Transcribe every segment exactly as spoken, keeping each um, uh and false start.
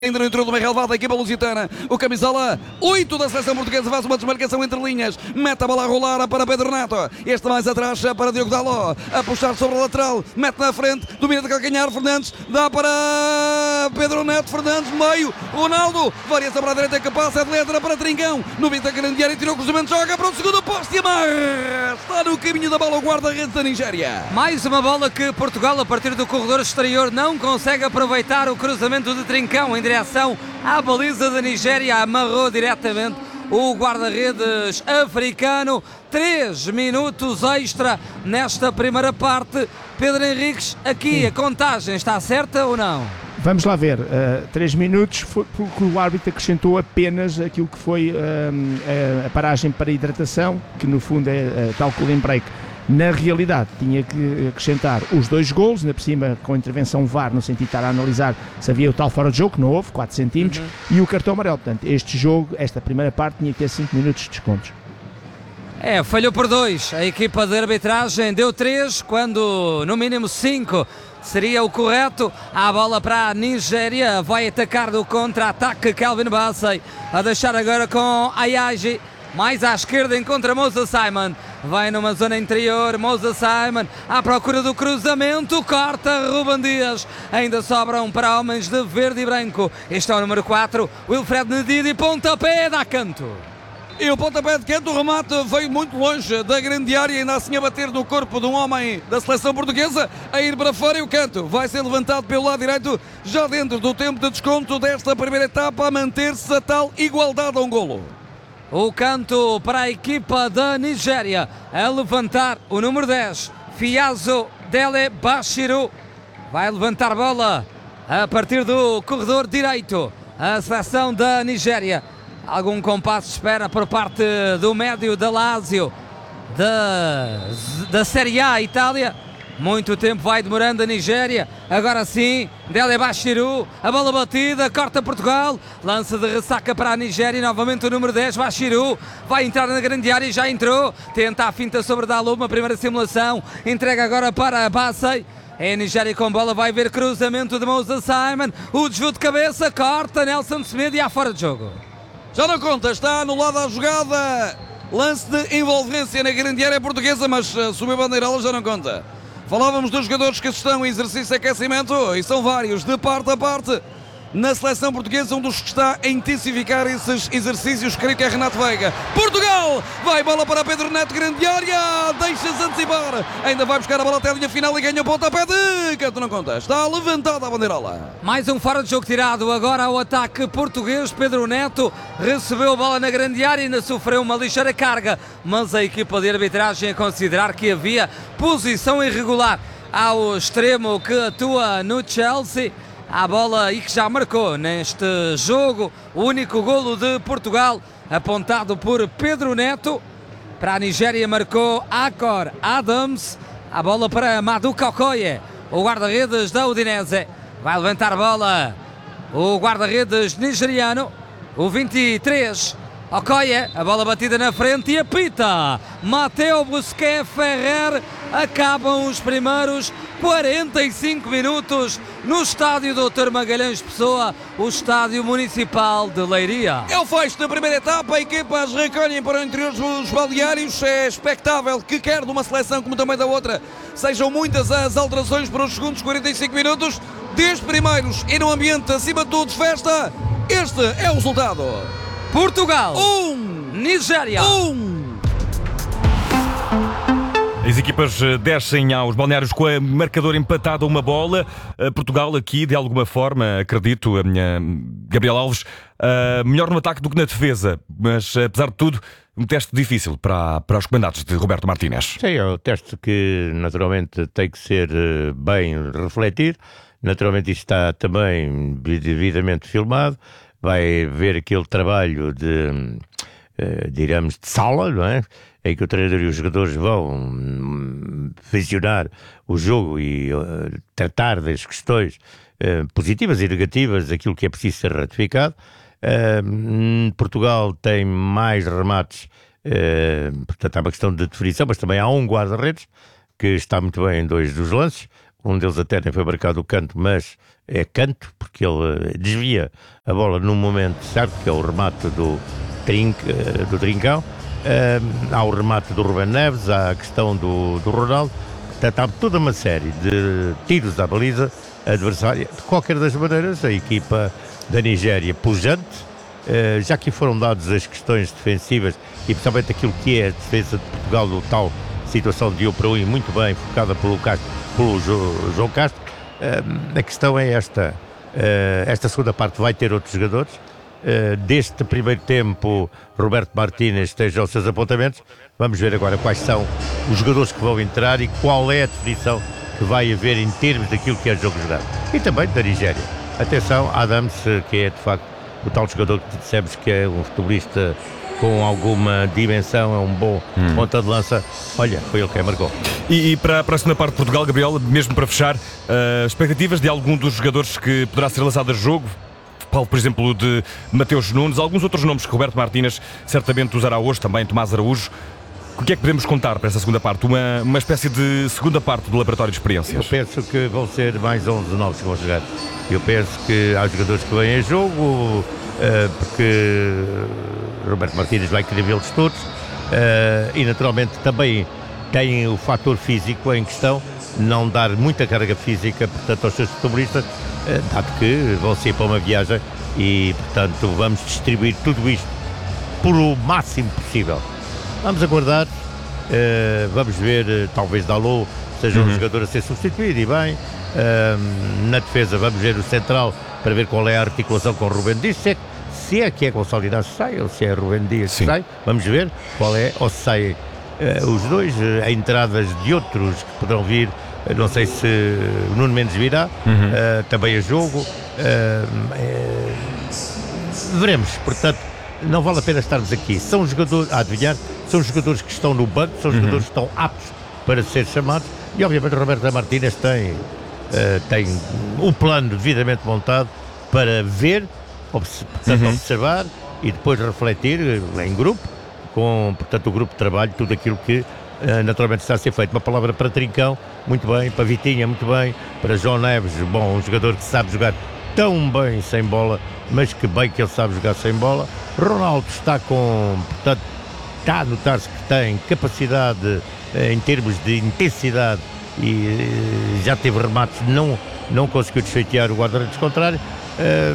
Ainda no interior de uma relevada equipa lusitana. O camisola oito da seleção portuguesa faz uma desmarcação entre linhas. Mete a bola a rolar para Pedro Neto. Este mais atrás para Diogo Dalot. A puxar sobre a lateral. Mete na frente. Domina de calcanhar. Fernandes. Dá para Pedro Neto. Fernandes. Meio. Ronaldo. Varia para a direita que passa. É de letra para Trincão. No Vita grande área. Tirou o cruzamento. Joga para o segundo poste. E amarra. Está no caminho da bola o guarda-redes da Nigéria. Mais uma bola que Portugal, a partir do corredor exterior, não consegue aproveitar o cruzamento de Trincão em direção à baliza da Nigéria. Amarrou diretamente o guarda-redes africano. Três minutos extra nesta primeira parte. Pedro Henriques, aqui a contagem está certa ou não? Vamos lá ver, uh, três minutos foi porque o árbitro acrescentou apenas aquilo que foi uh, a paragem para hidratação, que no fundo é uh, tal cooling break. Na realidade, tinha que acrescentar os dois golos, ainda por cima com a intervenção V A R, no sentido de estar a analisar se havia o tal fora de jogo, que não houve, quatro centímetros, uhum. E o cartão amarelo. Portanto, este jogo, esta primeira parte, tinha que ter cinco minutos de descontos. É, falhou por dois. A equipa de arbitragem deu três, quando no mínimo cinco seria o correto. A bola para a Nigéria, vai atacar do contra-ataque Kelvin Bassey, a deixar agora com Ayaji. Mais à esquerda encontra Moussa Simon. Vai numa zona interior. Moussa Simon à procura do cruzamento. Corta Ruben Dias. Ainda sobram para homens de verde e branco. Este é o número quatro. Wilfred Ndidi. Pontapé dá canto. E o pontapé de canto, o remate veio muito longe da grande área, ainda assim a bater no corpo de um homem da seleção portuguesa, a ir para fora, e o canto vai ser levantado pelo lado direito, já dentro do tempo de desconto desta primeira etapa, a manter-se a tal igualdade a um golo. O canto para a equipa da Nigéria, a levantar o número dez, Fiazo Dele Bashiru. Vai levantar bola a partir do corredor direito. A seleção da Nigéria. Algum compasso espera por parte do médio da Lazio, da, da Série A Itália. Muito tempo vai demorando a Nigéria. Agora sim, Dele Bashiru, a bola batida, corta Portugal, lança de ressaca para a Nigéria. Novamente o número dez, Bashiru, vai entrar na grande área e já entrou. Tenta a finta sobre Dalot, uma primeira simulação. Entrega agora para Bassey. É a Nigéria com bola, vai ver cruzamento de Moussa Simon. O desvio de cabeça, corta Nelson Semedo e há fora de jogo. Já não conta, está anulada a jogada. Lance de envolvência na grande área portuguesa, mas uh, subiu a bandeirola, já não conta. Falávamos dos jogadores que estão em exercício de aquecimento, e são vários, de parte a parte. Na seleção portuguesa, um dos que está a intensificar esses exercícios, creio que é Renato Veiga. Portugal! Vai bola para Pedro Neto, grande área, deixa-se antecipar. Ainda vai buscar a bola até a linha final e ganha o pontapé de canto, não conta. Está levantada a bandeirola. Mais um fora de jogo tirado, agora ao ataque português. Pedro Neto recebeu a bola na grande área e ainda sofreu uma ligeira carga, mas a equipa de arbitragem a considerar que havia posição irregular ao extremo que atua no Chelsea. A bola e que já marcou neste jogo o único golo de Portugal, apontado por Pedro Neto. Para a Nigéria marcou Akor Adams. A bola para Maduka Okoye, o guarda-redes da Udinese. Vai levantar a bola o guarda-redes nigeriano, o vinte e três, Okoye. A bola batida na frente e apita Mateo Busquets Ferrer. Acabam os primeiros quarenta e cinco minutos no estádio doutor Magalhães Pessoa, o estádio municipal de Leiria. É o fecho da primeira etapa, equipas recolhem para o interior dos balneários. É expectável que quer de uma seleção como também da outra sejam muitas as alterações para os segundos quarenta e cinco minutos. Dez primeiros e num ambiente acima de tudo de festa. Este é o resultado. Portugal um, Nigéria um. As equipas descem aos balneários com a marcador empatado a uma bola. Portugal aqui, de alguma forma, acredito, a minha Gabriel Alves, uh, melhor no ataque do que na defesa. Mas, apesar de tudo, um teste difícil para, para os comandados de Roberto Martínez. Sim, é um teste que, naturalmente, tem que ser bem refletido. Naturalmente, isto está também devidamente filmado. Vai ver aquele trabalho de, uh, digamos, de sala, não é? Em que o treinador e os jogadores vão visionar o jogo e uh, tratar das questões uh, positivas e negativas daquilo que é preciso ser ratificado. Uh, Portugal tem mais remates, uh, portanto há uma questão de definição, mas também há um guarda-redes que está muito bem em dois dos lances. um deles até nem foi marcado o canto, mas é canto, porque ele desvia a bola num momento certo, que é o remate do, trinc, do Trincão. Uh, há o remate do Rubén Neves, há a questão do, do Ronaldo. Portanto, há toda uma série de tiros à baliza adversária. De qualquer das maneiras, a equipa da Nigéria pujante, uh, já que foram dadas as questões defensivas e principalmente aquilo que é a defesa de Portugal, do tal situação de um para um e muito bem focada pelo, Castro, pelo jo, João Castro. Uh, a questão é esta: uh, esta segunda parte vai ter outros jogadores. Uh, deste primeiro tempo, Roberto Martínez esteja aos seus apontamentos. Vamos ver agora quais são os jogadores que vão entrar e qual é a definição que vai haver em termos daquilo que é jogo jogado. E também da Nigéria. Atenção, Adams, que é de facto o tal jogador que dissemos que é um futebolista com alguma dimensão, é um bom hum. ponta de lança. Olha, foi ele quem marcou. E, e para, para a segunda parte de Portugal, Gabriel, mesmo para fechar, uh, expectativas de algum dos jogadores que poderá ser lançado a jogo? Falo, por exemplo, de Mateus Nunes, alguns outros nomes que Roberto Martínez certamente usará hoje, também Tomás Araújo. O que é que podemos contar para essa segunda parte? Uma, uma espécie de segunda parte do laboratório de experiências? Eu penso que vão ser mais onze novos que vão jogar. Eu penso que há jogadores que vêm em jogo, uh, porque Roberto Martínez vai querer vê-los todos, uh, e naturalmente também tem o fator físico em questão, não dar muita carga física, portanto, aos seus futebolistas, dado que vão ser para uma viagem e, portanto, vamos distribuir tudo isto por o máximo possível. Vamos aguardar, uh, vamos ver, uh, talvez Dalot seja um uhum. jogador a ser substituído e bem. Uh, na defesa vamos ver o central para ver qual é a articulação com o Rubén Dias, se é, se é que é Gonçalo que sai ou se é Rubén Dias que sai, vamos ver qual é, ou se sai uh, os dois, uh, entradas de outros que poderão vir. Não sei se o Nuno Mendes virá, uhum. uh, também a jogo, uh, é, veremos, portanto, não vale a pena estarmos aqui. São jogadores, a adivinhar, são jogadores que estão no banco, são uhum. jogadores que estão aptos para ser chamados, e obviamente Roberto Martínez tem, uh, tem um plano devidamente montado para ver, obs portanto, uhum. observar e depois refletir em grupo, com portanto, o grupo de trabalho, tudo aquilo que Uh, naturalmente está a ser feito. Uma palavra para Trincão, muito bem, para Vitinha, muito bem, para João Neves, bom, um jogador que sabe jogar tão bem sem bola, mas que bem que ele sabe jogar sem bola. Ronaldo está com, portanto, está a notar-se que tem capacidade uh, em termos de intensidade e uh, já teve remates, não, não conseguiu desfeitear o guarda-redes contrário. Uh,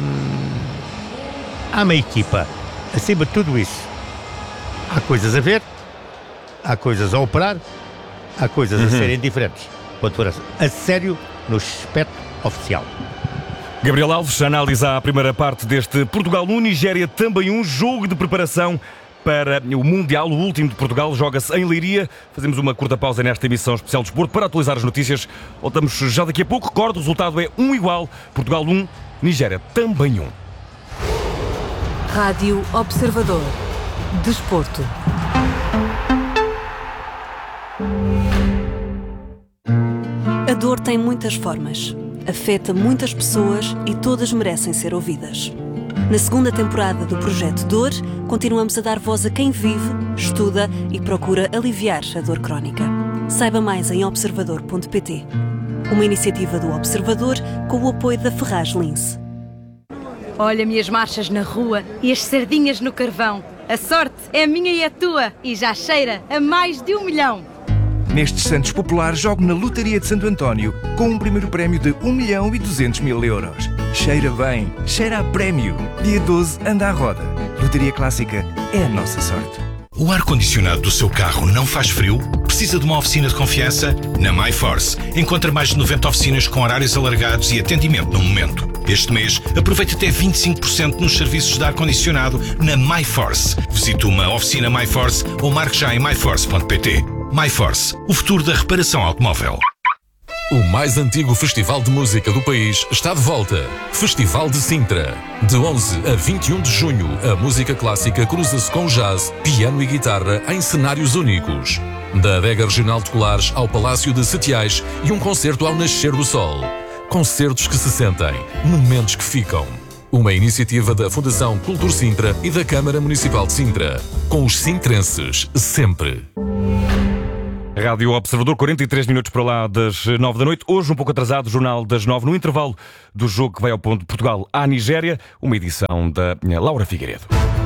há uma equipa, acima de tudo isso, há coisas a ver, há coisas a operar, há coisas uhum. a serem diferentes, quando for a sério no aspecto oficial. Gabriel Alves analisa a primeira parte deste Portugal um, Nigéria também um, jogo de preparação para o Mundial, o último de Portugal, joga-se em Leiria. Fazemos uma curta pausa nesta emissão especial de Desporto para atualizar as notícias. Voltamos já daqui a pouco. Recordo, o resultado é um igual, Portugal um, Nigéria também um. Rádio Observador. Desporto. A dor tem muitas formas, afeta muitas pessoas e todas merecem ser ouvidas. Na segunda temporada do Projeto Dor, continuamos a dar voz a quem vive, estuda e procura aliviar a dor crónica. Saiba mais em observador ponto pt. Uma iniciativa do Observador com o apoio da Ferraz Lince. Olha-me as marchas na rua e as sardinhas no carvão. A sorte é minha e a tua e já cheira a mais de um milhão. Nestes Santos Populares, jogo na Lotaria de Santo António com um primeiro prémio de um milhão e duzentos mil euros. Cheira bem, cheira a prémio. Dia doze, anda à roda. Lotaria Clássica é a nossa sorte. O ar-condicionado do seu carro não faz frio? Precisa de uma oficina de confiança? Na MyForce. Encontra mais de noventa oficinas com horários alargados e atendimento no momento. Este mês, aproveite até vinte e cinco por cento nos serviços de ar-condicionado na MyForce. Visite uma oficina MyForce ou marque já em my force ponto pt. MyForce, o futuro da reparação automóvel. O mais antigo festival de música do país está de volta. Festival de Sintra. De onze a vinte e um de junho, a música clássica cruza-se com jazz, piano e guitarra em cenários únicos. Da adega regional de Colares ao Palácio de Setiais e um concerto ao nascer do sol. Concertos que se sentem, momentos que ficam. Uma iniciativa da Fundação Cultur Sintra e da Câmara Municipal de Sintra. Com os sintrenses, sempre. Rádio Observador, quarenta e três minutos para lá das nove da noite. Hoje, um pouco atrasado, Jornal das nove, no intervalo do jogo que vai ao ponto de Portugal à Nigéria, uma edição da Laura Figueiredo.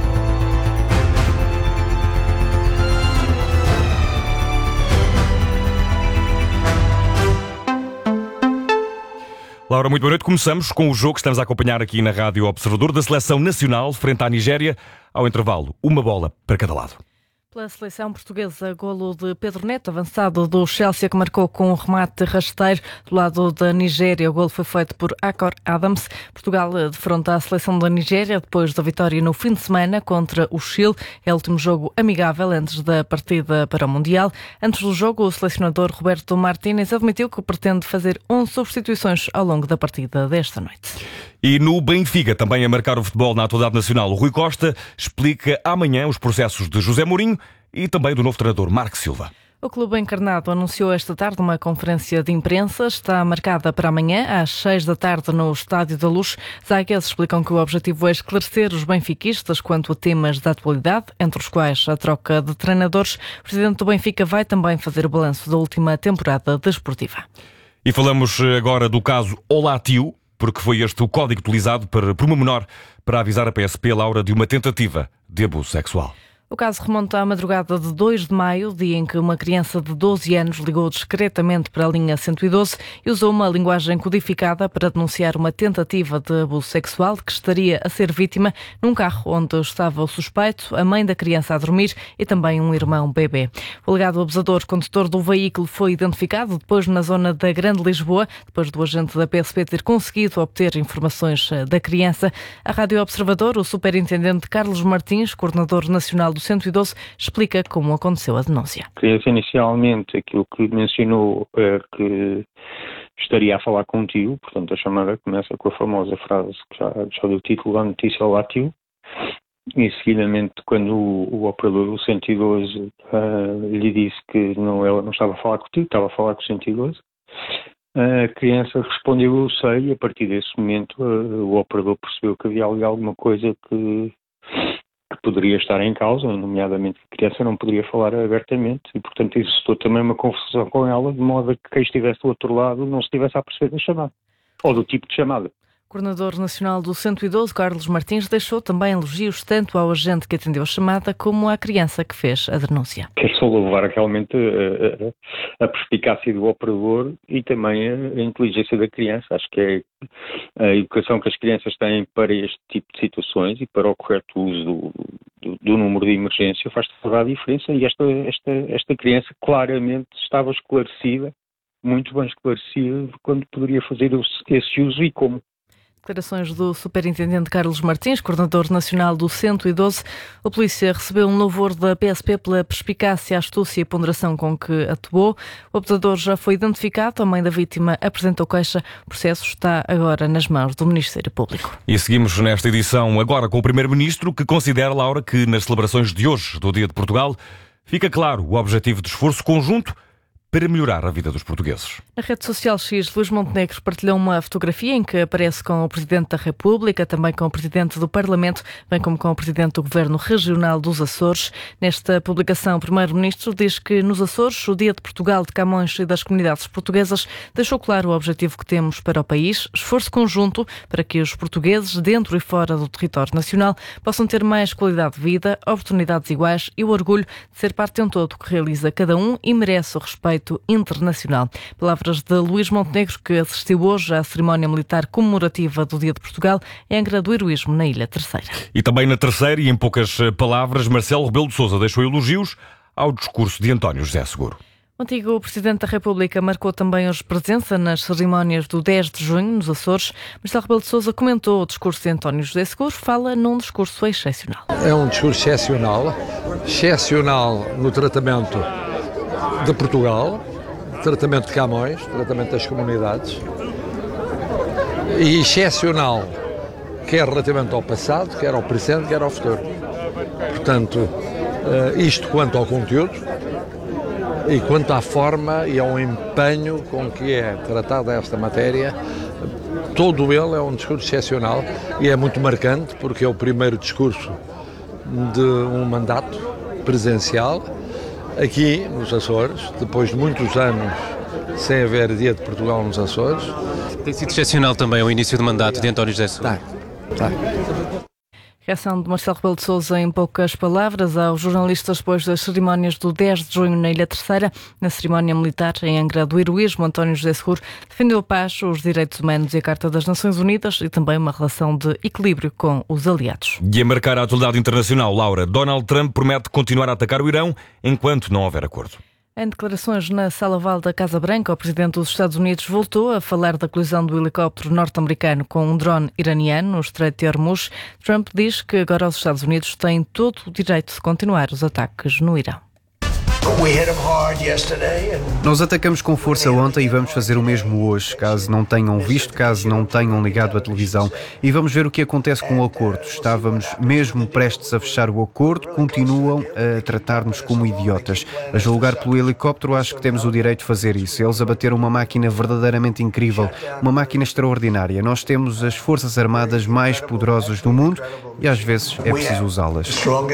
Laura, muito boa noite. Começamos com o jogo que estamos a acompanhar aqui na Rádio Observador da Seleção Nacional frente à Nigéria. Ao intervalo, uma bola para cada lado. Pela seleção portuguesa, golo de Pedro Neto, avançado do Chelsea, que marcou com um remate rasteiro. Do lado da Nigéria, o golo foi feito por Akor Adams. Portugal defronta a seleção da Nigéria depois da vitória no fim de semana contra o Chile. É o último jogo amigável antes da partida para o Mundial. Antes do jogo, o selecionador Roberto Martínez admitiu que pretende fazer onze substituições ao longo da partida desta noite. E no Benfica, também a marcar o futebol na atualidade nacional, o Rui Costa explica amanhã os processos de José Mourinho e também do novo treinador Marco Silva. O clube encarnado anunciou esta tarde uma conferência de imprensa. Está marcada para amanhã, às seis da tarde, no Estádio da Luz. Zagues explicam que o objetivo é esclarecer os benfiquistas quanto a temas da atualidade, entre os quais a troca de treinadores. O presidente do Benfica vai também fazer o balanço da última temporada desportiva. E falamos agora do caso Olá Tio, porque foi este o código utilizado por, por uma menor para avisar a P S P, Laura, de uma tentativa de abuso sexual. O caso remonta à madrugada de dois de maio, dia em que uma criança de doze anos ligou discretamente para a linha cento e doze e usou uma linguagem codificada para denunciar uma tentativa de abuso sexual de que estaria a ser vítima num carro onde estava o suspeito, a mãe da criança a dormir e também um irmão bebê. O alegado abusador condutor do veículo foi identificado depois na zona da Grande Lisboa, depois do agente da P S P ter conseguido obter informações da criança. A Rádio Observador, o superintendente Carlos Martins, coordenador nacional do cento e doze, explica como aconteceu a denúncia. Inicialmente, aquilo que mencionou é que estaria a falar contigo, portanto a chamada começa com a famosa frase que já, já deu título da notícia, Olá Tio, e seguidamente quando o, o operador do cento e doze uh, lhe disse que não, ela não estava a falar contigo, estava a falar com o cento e doze, a criança respondeu, eu sei, e a partir desse momento uh, o operador percebeu que havia ali alguma coisa que que poderia estar em causa, nomeadamente que a criança não poderia falar abertamente e, portanto, existiu também uma confusão com ela, de modo a que quem estivesse do outro lado não se estivesse a perceber da chamada, ou do tipo de chamada. O coordenador nacional do cento e doze, Carlos Martins, deixou também elogios tanto ao agente que atendeu a chamada como à criança que fez a denúncia. Quero só louvar realmente a, a, a perspicácia do operador e também a, a inteligência da criança. Acho que é a educação que as crianças têm para este tipo de situações e para o correto uso do, do, do número de emergência faz toda a diferença e esta, esta, esta criança claramente estava esclarecida, muito bem esclarecida, de quando poderia fazer esse uso e como. Declarações do superintendente Carlos Martins, coordenador nacional do cento e doze. O polícia recebeu um louvor da P S P pela perspicácia, astúcia e ponderação com que atuou. O abusador já foi identificado, a mãe da vítima apresentou queixa. O processo está agora nas mãos do Ministério Público. E seguimos nesta edição agora com o Primeiro-Ministro, que considera, Laura, que nas celebrações de hoje, do Dia de Portugal, fica claro o objetivo de esforço conjunto para melhorar a vida dos portugueses. Na rede social X, Luís Montenegro partilhou uma fotografia em que aparece com o Presidente da República, também com o Presidente do Parlamento, bem como com o Presidente do Governo Regional dos Açores. Nesta publicação, o Primeiro-Ministro diz que nos Açores, o Dia de Portugal, de Camões e das comunidades portuguesas deixou claro o objetivo que temos para o país, esforço conjunto para que os portugueses, dentro e fora do território nacional, possam ter mais qualidade de vida, oportunidades iguais e o orgulho de ser parte de um todo que realiza cada um e merece o respeito internacional. Palavras de Luís Montenegro, que assistiu hoje à cerimónia militar comemorativa do Dia de Portugal em Angra do Heroísmo, na Ilha Terceira. E também na Terceira, e em poucas palavras, Marcelo Rebelo de Sousa deixou elogios ao discurso de António José Seguro. O antigo Presidente da República marcou também hoje presença nas cerimónias do dez de junho, nos Açores. Marcelo Rebelo de Sousa comentou o discurso de António José Seguro, fala num discurso excepcional. É um discurso excepcional, excepcional no tratamento de Portugal, tratamento de Camões, tratamento das comunidades, e excepcional, quer relativamente ao passado, quer ao presente, quer ao futuro. Portanto, isto quanto ao conteúdo e quanto à forma e ao empenho com que é tratada esta matéria, todo ele é um discurso excepcional e é muito marcante porque é o primeiro discurso de um mandato presencial aqui nos Açores, depois de muitos anos sem haver Dia de Portugal nos Açores. Tem sido excepcional também o início do mandato de António José Seguro. Tá, tá. Reação de Marcelo Rebelo de Sousa em poucas palavras aos jornalistas depois das cerimónias do dez de junho na Ilha Terceira. Na cerimónia militar em Angra do Heroísmo, António José Seguro defendeu a paz, os direitos humanos e a Carta das Nações Unidas e também uma relação de equilíbrio com os aliados. E a marcar a atualidade internacional, Laura, Donald Trump promete continuar a atacar o Irão enquanto não houver acordo. Em declarações na Sala Oval da Casa Branca, o presidente dos Estados Unidos voltou a falar da colisão do helicóptero norte-americano com um drone iraniano no Estreito de Hormuz. Trump diz que agora os Estados Unidos têm todo o direito de continuar os ataques no Irão. Nós atacamos com força ontem e vamos fazer o mesmo hoje, caso não tenham visto, caso não tenham ligado a televisão. E vamos ver o que acontece com o acordo. Estávamos mesmo prestes a fechar o acordo, continuam a tratar-nos como idiotas. A julgar pelo helicóptero, acho que temos o direito de fazer isso. Eles abateram uma máquina verdadeiramente incrível, uma máquina extraordinária. Nós temos as forças armadas mais poderosas do mundo e às vezes é preciso usá-las.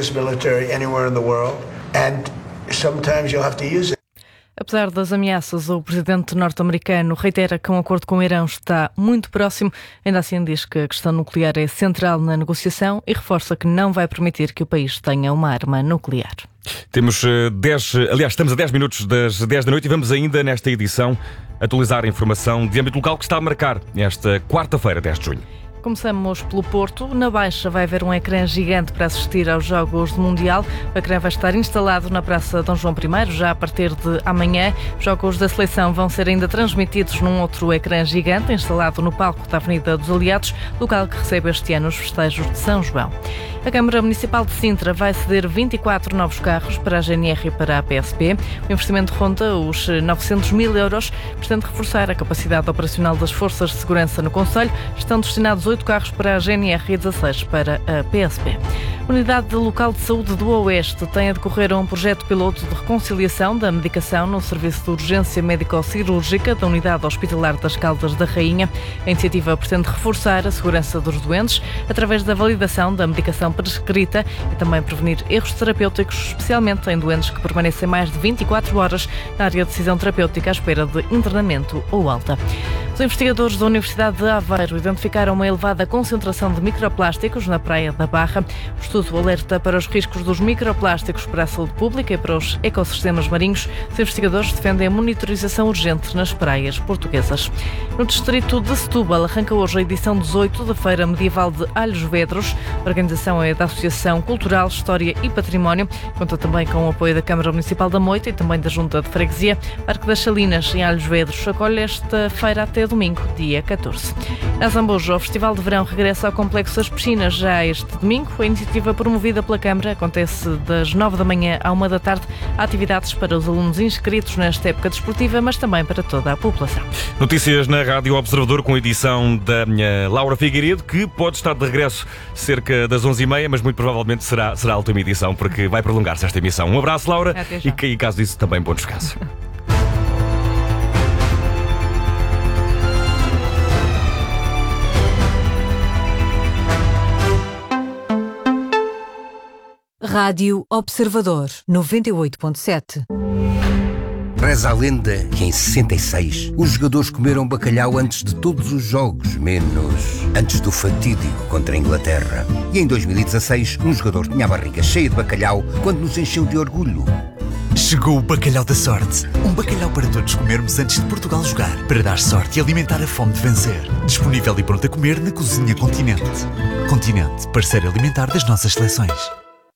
Apesar das ameaças, o presidente norte-americano reitera que um acordo com o Irão está muito próximo. Ainda assim diz que a questão nuclear é central na negociação e reforça que não vai permitir que o país tenha uma arma nuclear. Temos dez, aliás, estamos a dez minutos das dez da noite e vamos ainda nesta edição atualizar a informação de âmbito local que está a marcar esta quarta-feira, dez de junho. Começamos pelo Porto. Na Baixa vai haver um ecrã gigante para assistir aos Jogos do Mundial. O ecrã vai estar instalado na Praça Dom João I, já a partir de amanhã. Os Jogos da Seleção vão ser ainda transmitidos num outro ecrã gigante instalado no palco da Avenida dos Aliados, local que recebe este ano os festejos de São João. A Câmara Municipal de Sintra vai ceder vinte e quatro novos carros para a G N R e para a P S P. O investimento ronda os novecentos mil euros, pretende reforçar a capacidade operacional das forças de segurança no concelho. Estão destinados oito carros para a G N R e dezasseis para a P S P. A Unidade Local de Saúde do Oeste tem a decorrer um projeto piloto de reconciliação da medicação no serviço de urgência médico-cirúrgica da Unidade Hospitalar das Caldas da Rainha. A iniciativa pretende reforçar a segurança dos doentes através da validação da medicação prescrita e também prevenir erros terapêuticos, especialmente em doentes que permanecem mais de vinte e quatro horas na área de decisão terapêutica à espera de internamento ou alta. Os investigadores da Universidade de Aveiro identificaram uma elevada concentração de microplásticos na Praia da Barra. O estudo alerta para os riscos dos microplásticos para a saúde pública e para os ecossistemas marinhos. Os investigadores defendem a monitorização urgente nas praias portuguesas. No distrito de Setúbal arranca hoje a edição dezoito da Feira Medieval de Alhos Vedros. A organização é da Associação Cultural, História e Património. Conta também com o apoio da Câmara Municipal da Moita e também da Junta de Freguesia. Parque das Salinas, em Alhos Vedros, acolhe esta feira até domingo, dia catorze. Na Zambujo, o Festival de Verão regressa ao Complexo das Piscinas já este domingo. A iniciativa promovida pela Câmara acontece das nove da manhã à uma da tarde. Há atividades para os alunos inscritos nesta época desportiva, mas também para toda a população. Notícias na Rádio Observador com a edição da minha Laura Figueiredo, que pode estar de regresso cerca das onze e meia, mas muito provavelmente será, será a última edição, porque vai prolongar-se esta emissão. Um abraço, Laura, e, e caso disso também bom descanso. Rádio Observador, noventa e oito ponto sete. Reza a lenda que em sessenta e seis os jogadores comeram bacalhau antes de todos os jogos, menos antes do fatídico contra a Inglaterra. E em dois mil e dezasseis um jogador tinha a barriga cheia de bacalhau quando nos encheu de orgulho. Chegou o Bacalhau da Sorte. Um bacalhau para todos comermos antes de Portugal jogar, para dar sorte e alimentar a fome de vencer. Disponível e pronto a comer na Cozinha Continente. Continente, parceiro alimentar das nossas seleções.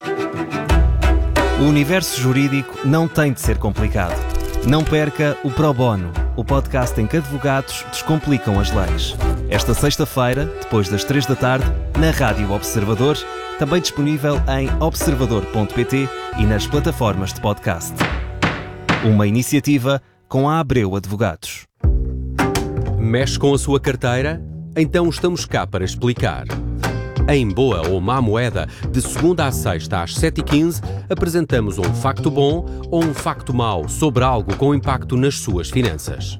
O universo jurídico não tem de ser complicado. Não perca o Pro Bono, o podcast em que advogados descomplicam as leis. Esta sexta-feira, depois das três da tarde, na Rádio Observador, também disponível em observador ponto pt e nas plataformas de podcast. Uma iniciativa com a Abreu Advogados. Mexe com a sua carteira? Então estamos cá para explicar. Em Boa ou Má Moeda, de segunda à sexta às sete e quinze, apresentamos um facto bom ou um facto mau sobre algo com impacto nas suas finanças.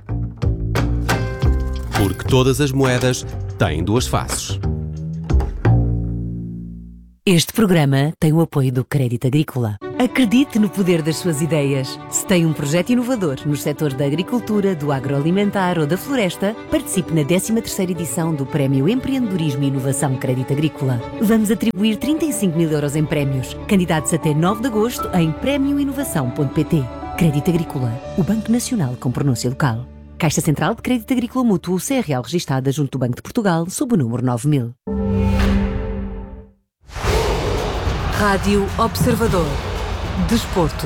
Porque todas as moedas têm duas faces. Este programa tem o apoio do Crédito Agrícola. Acredite no poder das suas ideias. Se tem um projeto inovador nos setores da agricultura, do agroalimentar ou da floresta, participe na décima terceira edição do Prémio Empreendedorismo e Inovação Crédito Agrícola. Vamos atribuir trinta e cinco mil euros em prémios. Candidatos até nove de agosto em prémio inovação ponto pt. Crédito Agrícola, o Banco Nacional com pronúncia local. Caixa Central de Crédito Agrícola Mútuo, C R L registada junto do Banco de Portugal, sob o número nove mil. Rádio Observador. Desporto.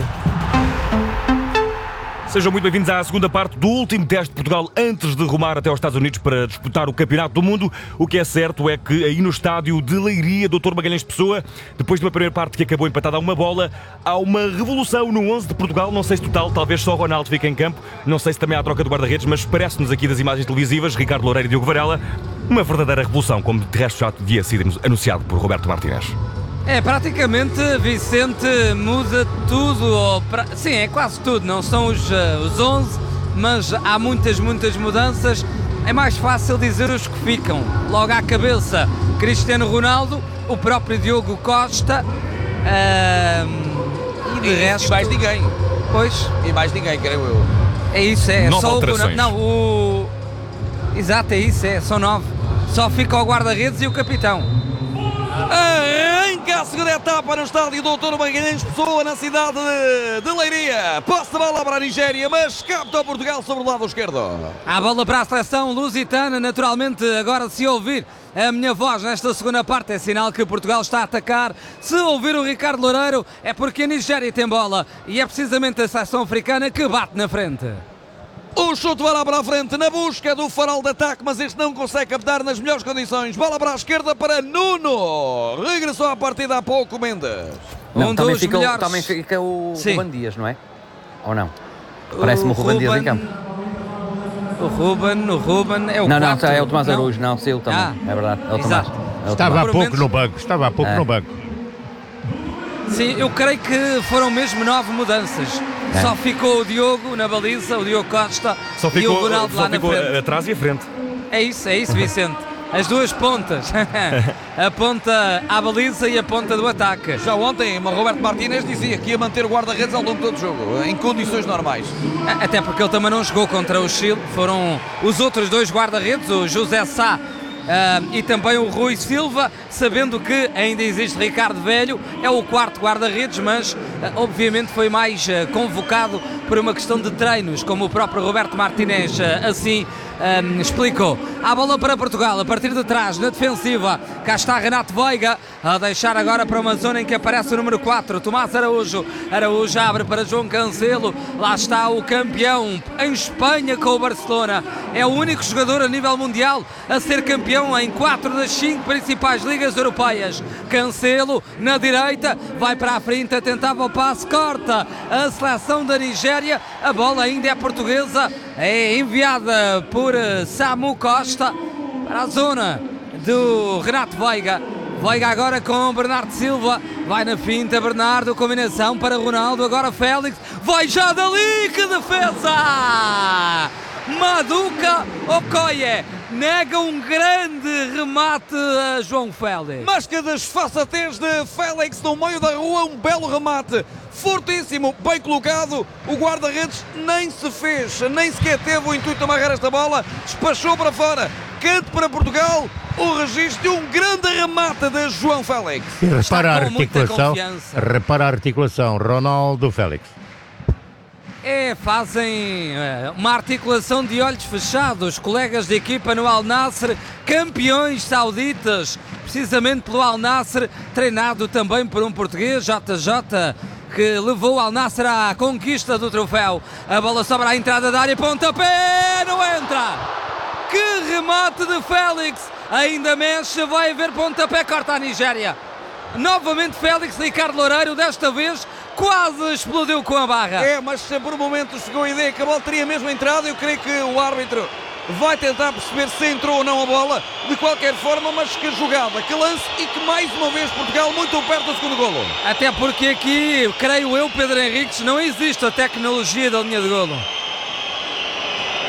Sejam muito bem-vindos à segunda parte do último teste de Portugal antes de rumar até aos Estados Unidos para disputar o Campeonato do Mundo. O que é certo é que aí no estádio de Leiria, doutor Magalhães Pessoa, depois de uma primeira parte que acabou empatada a uma bola, há uma revolução no onze de Portugal. Não sei se total, talvez só Ronaldo fique em campo. Não sei se também há a troca de guarda-redes, mas parece-nos aqui das imagens televisivas, Ricardo Loureiro e Diogo Varela, uma verdadeira revolução, como de resto já havia sido anunciado por Roberto Martínez. É, praticamente, Vicente, muda tudo, ou pra... sim, é quase tudo, não são os, uh, os onze, mas há muitas, muitas mudanças. É mais fácil dizer os que ficam. Logo à cabeça, Cristiano Ronaldo, o próprio Diogo Costa, uh... e de e, resto... E mais ninguém. Pois. E mais ninguém, creio eu. É isso, é. Nove só alterações. o Não, o... Exato, é isso, é, são nove. Só fica o guarda-redes e o capitão. Arranca a segunda etapa no estádio doutor Magalhães Pessoa, na cidade de, de Leiria. Posse de bola para a Nigéria, mas capta o Portugal sobre o lado esquerdo. A bola para a seleção lusitana. Naturalmente, agora se ouvir a minha voz nesta segunda parte é sinal que Portugal está a atacar. Se ouvir o Ricardo Loureiro é porque a Nigéria tem bola e é precisamente a seleção africana que bate na frente. O chute vai lá para a frente na busca do farol de ataque, mas este não consegue captar nas melhores condições. Bola para a esquerda para Nuno. Regressou à partida há pouco Mendes. Não, um também, dos fica, melhores... também fica o Sim. Ruben Dias, não é? Ou não? Parece-me o Ruben Dias em campo. O Ruben, o Ruben é o Não, quarto, não, é o Tomás não? Araújo, não, saiu também. Ah, é verdade, é o exato. Tomás. É o Estava Tomás. há pouco no banco, estava há pouco É. no banco. Sim, eu creio que foram mesmo nove mudanças. É. Só ficou o Diogo na baliza, o Diogo Costa Só e o ficou, Ronaldo só lá na ficou frente. atrás e à frente. É isso, é isso, Vicente. As duas pontas. A ponta à baliza e a ponta do ataque. Já ontem, Roberto Martínez dizia que ia manter o guarda-redes ao longo de todo o jogo, em condições normais. Até porque ele também não jogou contra o Chile. Foram os outros dois guarda-redes, o José Sá uh, e também o Rui Silva, sabendo que ainda existe Ricardo Velho, é o quarto guarda-redes, mas uh, obviamente foi mais uh, convocado por uma questão de treinos, como o próprio Roberto Martínez uh, assim um, explicou. A bola para Portugal, a partir de trás, na defensiva, cá está Renato Veiga, a deixar agora para uma zona em que aparece o número quatro, Tomás Araújo. Araújo abre para João Cancelo, lá está o campeão em Espanha com o Barcelona. É o único jogador a nível mundial a ser campeão em quatro das cinco principais ligas europeias. Cancelo na direita, vai para a frente a tentar o passe, corta a seleção da Nigéria. A bola ainda é portuguesa, é enviada por Samu Costa para a zona do Renato Veiga. Veiga agora com Bernardo Silva, vai na finta Bernardo, combinação para Ronaldo, agora Félix, vai já dali, que defesa! Maduka Okoye nega um grande remate a João Félix. Mas que desfaçatez de Félix no meio da rua, um belo remate, fortíssimo, bem colocado. O guarda-redes nem se fez, nem sequer teve o intuito de amarrar esta bola, despachou para fora. Canto para Portugal, o registro de um grande remate de João Félix. E repara a com muita articulação, confiança. repara a articulação, Ronaldo Félix. É, fazem é, uma articulação de olhos fechados. Colegas de equipa no Al Nassr, campeões sauditas, precisamente pelo Al Nassr, treinado também por um português, J J, que levou o Al Nassr à conquista do troféu. A bola sobra à entrada da área, pontapé, não entra! Que remate de Félix! Ainda mexe, vai haver pontapé, corta a Nigéria. Novamente Félix, Ricardo Loureiro, desta vez quase explodiu com a barra. É, mas por momentos chegou a ideia que a bola teria mesmo entrado. Eu creio que o árbitro vai tentar perceber se entrou ou não a bola. De qualquer forma, mas que jogada, que lance, e que mais uma vez Portugal muito perto do segundo golo. Até porque aqui, creio eu, Pedro Henriques, não existe a tecnologia da linha de golo.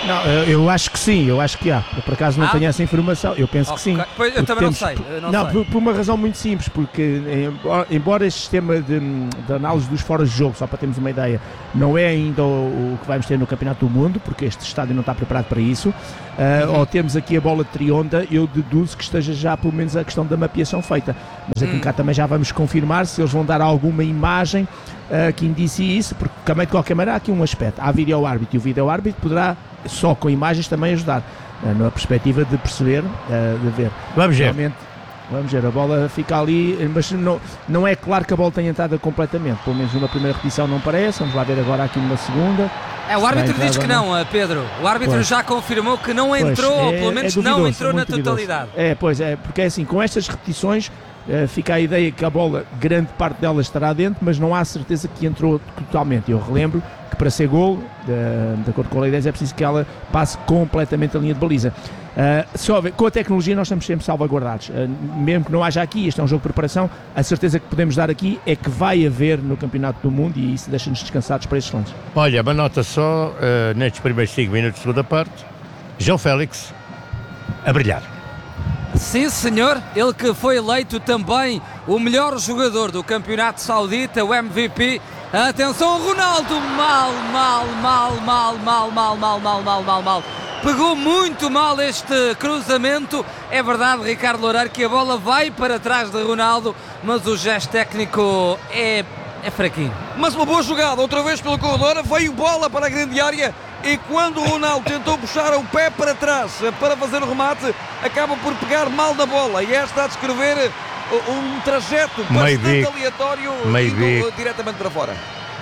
Não, eu acho que sim, eu acho que há. Eu, por acaso não ah? tenho essa informação, eu penso okay. que sim. Pois, eu também temos, não sei. Não, não sei. Por, por uma razão muito simples, porque embora, embora este sistema de, de análise dos foras de jogo, só para termos uma ideia, não é ainda o, o que vamos ter no Campeonato do Mundo, porque este estádio não está preparado para isso, uh, uhum. ou temos aqui a bola de trionda, eu deduzo que esteja já pelo menos a questão da mapeação feita. Mas aqui uhum. cá também já vamos confirmar se eles vão dar alguma imagem uh, que indicie isso, porque também de qualquer maneira há aqui um aspecto. Há vídeo-árbitro e o vídeo-árbitro poderá só com imagens também ajudar, uh, na perspectiva de perceber, uh, de ver. Vamos ver. Realmente, vamos ver, a bola fica ali, mas não, não é claro que a bola tenha entrado completamente, pelo menos numa primeira repetição não parece, vamos lá ver agora aqui numa segunda. É, o árbitro diz que não, não, Pedro, o árbitro pois. já confirmou que não entrou, pois, é, ou pelo menos é duvidoso, não entrou é na duvidoso. totalidade. É, pois é, porque é assim, com estas repetições uh, fica a ideia que a bola, grande parte dela estará dentro, mas não há certeza que entrou totalmente. Eu relembro que para ser gol, de, de acordo com a lei dez, é preciso que ela passe completamente a linha de baliza. Uh, só ver, com a tecnologia nós estamos sempre salvaguardados, uh, mesmo que não haja aqui, este é um jogo de preparação, a certeza que podemos dar aqui é que vai haver no Campeonato do Mundo e isso deixa-nos descansados para estes lances. Olha, uma nota só, uh, nestes primeiros cinco minutos de segunda parte, João Félix a brilhar. Sim, senhor, ele que foi eleito também o melhor jogador do Campeonato Saudita, o M V P. Atenção, Ronaldo, mal, mal, mal, mal, mal, mal, mal, mal, mal, mal, mal. Pegou muito mal este cruzamento. É verdade, Ricardo Loureiro, que a bola vai para trás de Ronaldo, mas o gesto técnico é, é fraquinho. Mas uma boa jogada, outra vez pelo corredor, veio bola para a grande área e quando o Ronaldo tentou puxar o pé para trás para fazer o remate, acaba por pegar mal na bola e esta a descrever um trajeto bastante aleatório indo diretamente para fora.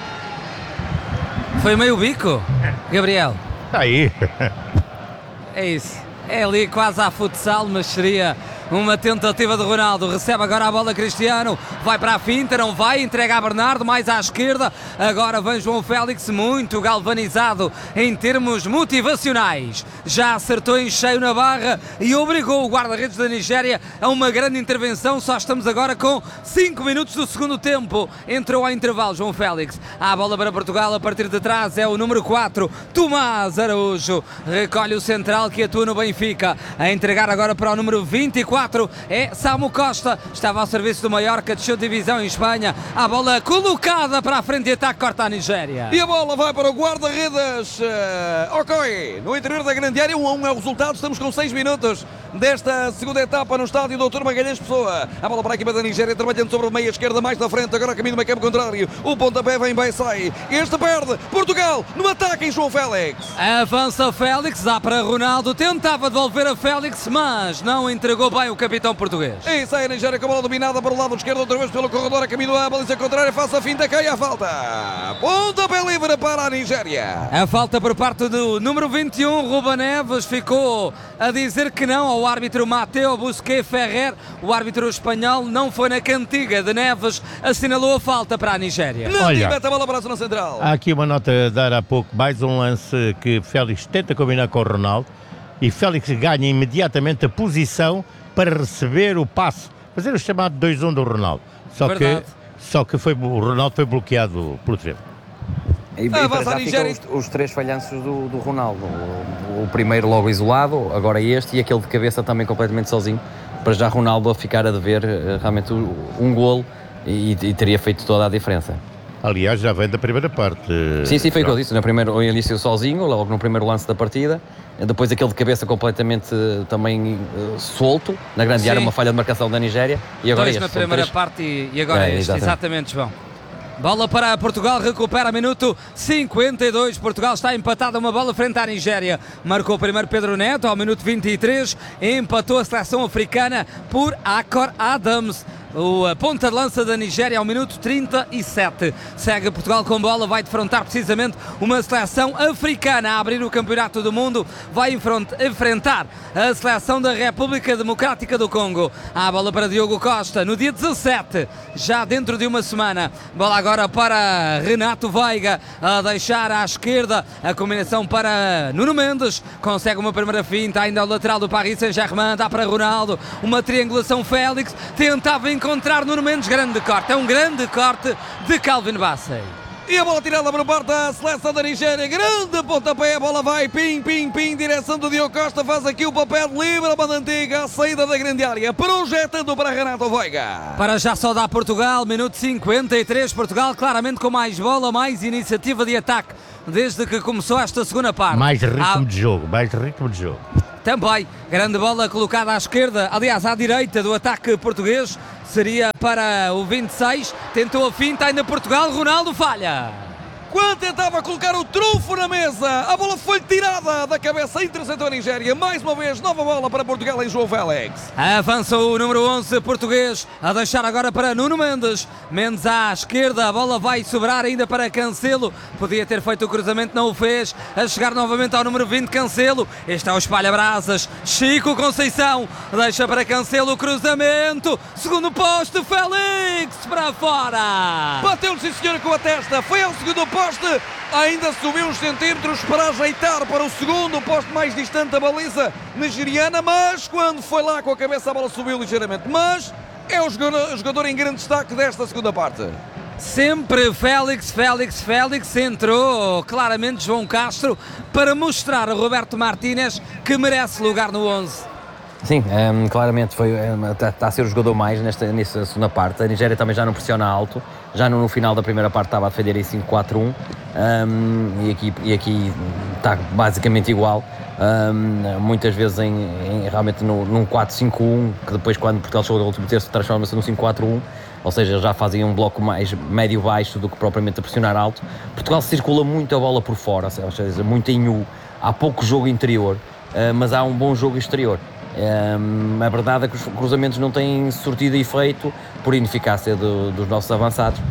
Foi meio bico, Gabriel? Está aí. É isso. É ali quase à futsal, mas seria uma tentativa de Ronaldo. Recebe agora a bola Cristiano. Vai para a finta, não vai. Entrega a Bernardo, mais à esquerda. Agora vem João Félix, muito galvanizado em termos motivacionais. Já acertou em cheio na barra e obrigou o guarda-redes da Nigéria a uma grande intervenção. Só estamos agora com cinco minutos do segundo tempo. Entrou ao intervalo João Félix. Há a bola para Portugal a partir de trás. É o número quatro, Tomás Araújo. Recolhe o central que atua no Benfica. A entregar agora para o número vinte e quatro. É Samu Costa, estava ao serviço do Mallorca, desceu de divisão em Espanha. A bola colocada para a frente e ataque, corta a Nigéria. E a bola vai para o guarda-redes. Uh, ok, no interior da grande área, um a um é o resultado. Estamos com seis minutos desta segunda etapa no estádio doutor Magalhães Pessoa. A bola para a equipa da Nigéria, trabalhando sobre a meia esquerda, mais na frente, agora caminho do meio campo contrário. O pontapé vem bem, sai. Este perde. Portugal no ataque em João Félix. Avança Félix, dá para Ronaldo. Tentava devolver a Félix, mas não entregou bem o capitão português. E sai a Nigéria com a bola dominada para o lado esquerdo, outra vez pelo corredor, a caminho da baliza contrária, faça a finta, cai a falta. Pontapé livre para a Nigéria. A falta por parte do número vinte e um, Ruben Neves, ficou a dizer que não ao árbitro Mateo Busquets Ferrer. O árbitro espanhol não foi na cantiga de Neves, assinalou a falta para a Nigéria. Olha, mete a bola para a zona central. Há aqui uma nota a dar há pouco, mais um lance que Félix tenta combinar com o Ronaldo e Félix ganha imediatamente a posição para receber o passe, fazer o chamado dois a um do Ronaldo. Só Verdade. que, só que foi, o Ronaldo foi bloqueado pelo defesa. E, ah, e para já ficam os, os três falhanços do, do Ronaldo. O, o primeiro logo isolado, agora este e aquele de cabeça também completamente sozinho. Para já Ronaldo a ficar a dever realmente um golo e, e teria feito toda a diferença. Aliás, já vem da primeira parte. Sim, sim, foi o que eu disse. No primeiro, o início sozinho, logo no primeiro lance da partida. Depois aquele de cabeça completamente uh, também uh, solto. Na grande sim. área, uma falha de marcação da Nigéria. E agora Dois este, na primeira três... parte e, e agora é, este. Exatamente. exatamente, João. Bola para Portugal, recupera minuto cinquenta e dois. Portugal está empatado, uma bola frente à Nigéria. Marcou primeiro Pedro Neto ao minuto vinte e três. Empatou a seleção africana por Akor Adams. O ponta de lança da Nigéria ao minuto trinta e sete. Segue Portugal com bola, vai defrontar precisamente uma seleção africana a abrir o Campeonato do Mundo. Vai enfrentar a seleção da República Democrática do Congo. A bola para Diogo Costa no dia dezassete, já dentro de uma semana. Bola agora para Renato Veiga, a deixar à esquerda a combinação para Nuno Mendes. Consegue uma primeira finta, ainda ao lateral do Paris Saint-Germain, dá para Ronaldo. Uma triangulação, Félix tentava encontrar Nuno Mendes, grande corte, é um grande corte de Calvin Bassey. E a bola tirada por parte da seleção da Nigéria. Grande pontapé, a bola vai, pim, pim, pim, direção do Diogo Costa, faz aqui o papel livre, a banda antiga, a saída da grande área, projetando para Renato Veiga. Para já só dá Portugal, minuto cinquenta e três, Portugal claramente com mais bola, mais iniciativa de ataque, desde que começou esta segunda parte. Mais ritmo ah, de jogo, mais ritmo de jogo. Também, grande bola colocada à esquerda, aliás à direita do ataque português, seria para o vinte e seis, tentou a finta, ainda Portugal, Ronaldo falha. Quando tentava colocar o trunfo na mesa, a bola foi tirada da cabeça, interceptou a Nigéria. Mais uma vez, nova bola para Portugal em João Félix. Avança o número onze português, a deixar agora para Nuno Mendes. Mendes à esquerda, a bola vai sobrar ainda para Cancelo. Podia ter feito o cruzamento, não o fez. A chegar novamente ao número vinte, Cancelo. Este é o espalha-brasas. Chico Conceição, deixa para Cancelo o cruzamento. Segundo poste, Félix para fora. Bateu-lhe, sim senhor, com a testa. Foi ao segundo poste. Ainda subiu uns centímetros para ajeitar para o segundo poste mais distante da baliza nigeriana, mas quando foi lá com a cabeça a bola subiu ligeiramente. Mas é o jogador, o jogador em grande destaque desta segunda parte. Sempre Félix, Félix, Félix entrou claramente João Castro para mostrar a Roberto Martínez que merece lugar no onze. Sim, um, claramente foi, está um, a ser o jogador mais nesta, nesta segunda parte. A Nigéria também já não pressiona alto, já no, no final da primeira parte estava a defender em cinco quatro um um, e, aqui, e aqui está basicamente igual, um, muitas vezes em, em, realmente no, num quatro cinco um, que depois quando Portugal chegou ao último terço transforma-se num cinco quatro um, ou seja, já fazia um bloco mais médio-baixo do que propriamente a pressionar alto. Portugal circula muito a bola por fora, ou seja, muito em U, há pouco jogo interior, uh, mas há um bom jogo exterior. Um, a verdade é que os cruzamentos não têm surtido efeito por ineficácia do, dos nossos avançados.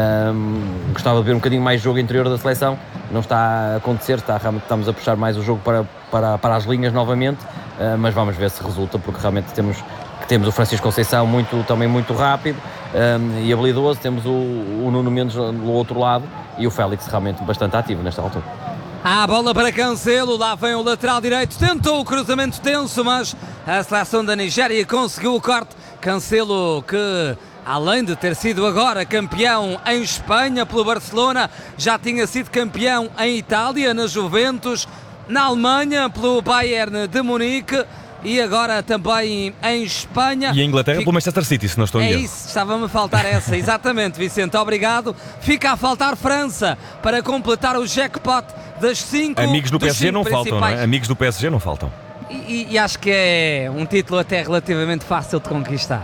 Um, gostava de ver um bocadinho mais jogo interior da seleção, não está a acontecer, está, realmente estamos a puxar mais o jogo para, para, para as linhas novamente, uh, mas vamos ver se resulta, porque realmente temos, temos o Francisco Conceição muito, também muito rápido um, e habilidoso, temos o, o Nuno Mendes do outro lado e o Félix realmente bastante ativo nesta altura. A bola para Cancelo, lá vem o lateral direito, tentou o cruzamento tenso, mas a seleção da Nigéria conseguiu o corte. Cancelo, que além de ter sido agora campeão em Espanha pelo Barcelona, já tinha sido campeão em Itália, na Juventus, na Alemanha pelo Bayern de Munique e agora também em Espanha. E em Inglaterra Fica... pelo Manchester City, se não estou em erro. É isso, estava-me a faltar essa, exatamente, Vicente, obrigado. Fica a faltar França para completar o jackpot das cinco. Amigos do P S G não principais. faltam, não é? Amigos do P S G não faltam. E, e acho que é um título até relativamente fácil de conquistar.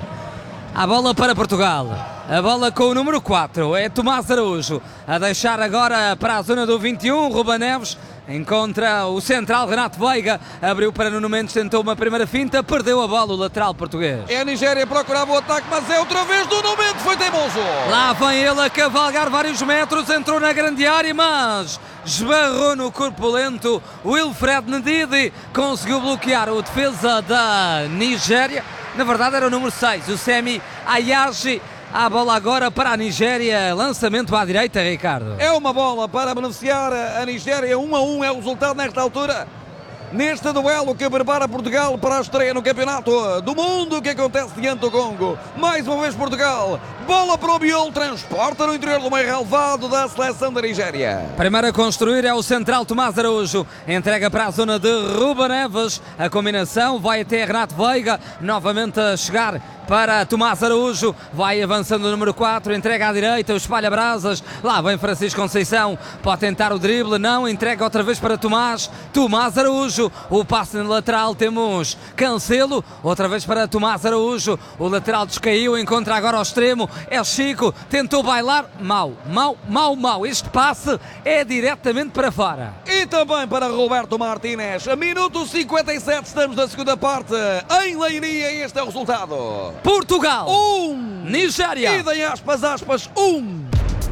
A bola para Portugal, a bola com o número quatro, é Tomás Araújo, a deixar agora para a zona do vinte e um, Ruben Neves encontra o central Renato Veiga, abriu para Nuno Mendes, tentou uma primeira finta, perdeu a bola o lateral português. É a Nigéria, procurava o ataque, mas é outra vez Nuno Mendes, foi teimoso. Lá vem ele a cavalgar vários metros, entrou na grande área, mas esbarrou no corpulento Wilfred Ndidi, conseguiu bloquear o defesa da Nigéria. Na verdade era o número seis, o Semi Ayashi. A bola agora para a Nigéria, lançamento à direita, Ricardo. É uma bola para beneficiar a Nigéria, um a um é o resultado nesta altura. Neste duelo que prepara Portugal para a estreia no Campeonato do Mundo que acontece diante do Congo. Mais uma vez Portugal, bola para o Biol, transporta no interior do meio relevado da seleção da Nigéria. Primeiro a construir é o central Tomás Araújo, entrega para a zona de Ruben Neves, a combinação vai até Renato Veiga, novamente a chegar para Tomás Araújo, vai avançando o número quatro, entrega à direita, o espalha-brasas, lá vem Francisco Conceição, pode tentar o drible, não, entrega outra vez para Tomás, Tomás Araújo, o passe no lateral, temos Cancelo, outra vez para Tomás Araújo, o lateral descaiu, encontra agora ao extremo, é Chico, tentou bailar, mau, mau, mau, mau, este passe é diretamente para fora. E também para Roberto Martínez, a minuto cinquenta e sete, estamos na segunda parte, em Leiria, este é o resultado. Portugal, um, Nigéria, e em aspas, aspas, um.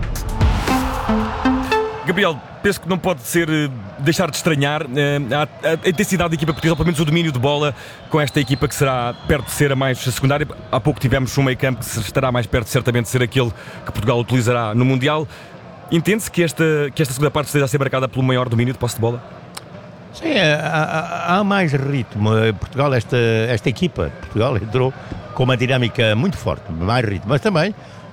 Gabriel, penso que não pode ser deixar de estranhar a, a, a intensidade da equipa portuguesa, pelo menos o domínio de bola com esta equipa que será perto de ser a mais secundária. Há pouco tivemos um meio campo que estará mais perto certamente de ser aquele que Portugal utilizará no Mundial. Entende-se que esta, que esta segunda parte esteja a ser marcada pelo maior domínio de posse de bola? Sim, há, há mais ritmo. Portugal, esta, esta equipa, Portugal entrou com uma dinâmica muito forte, mais ritmo, mas também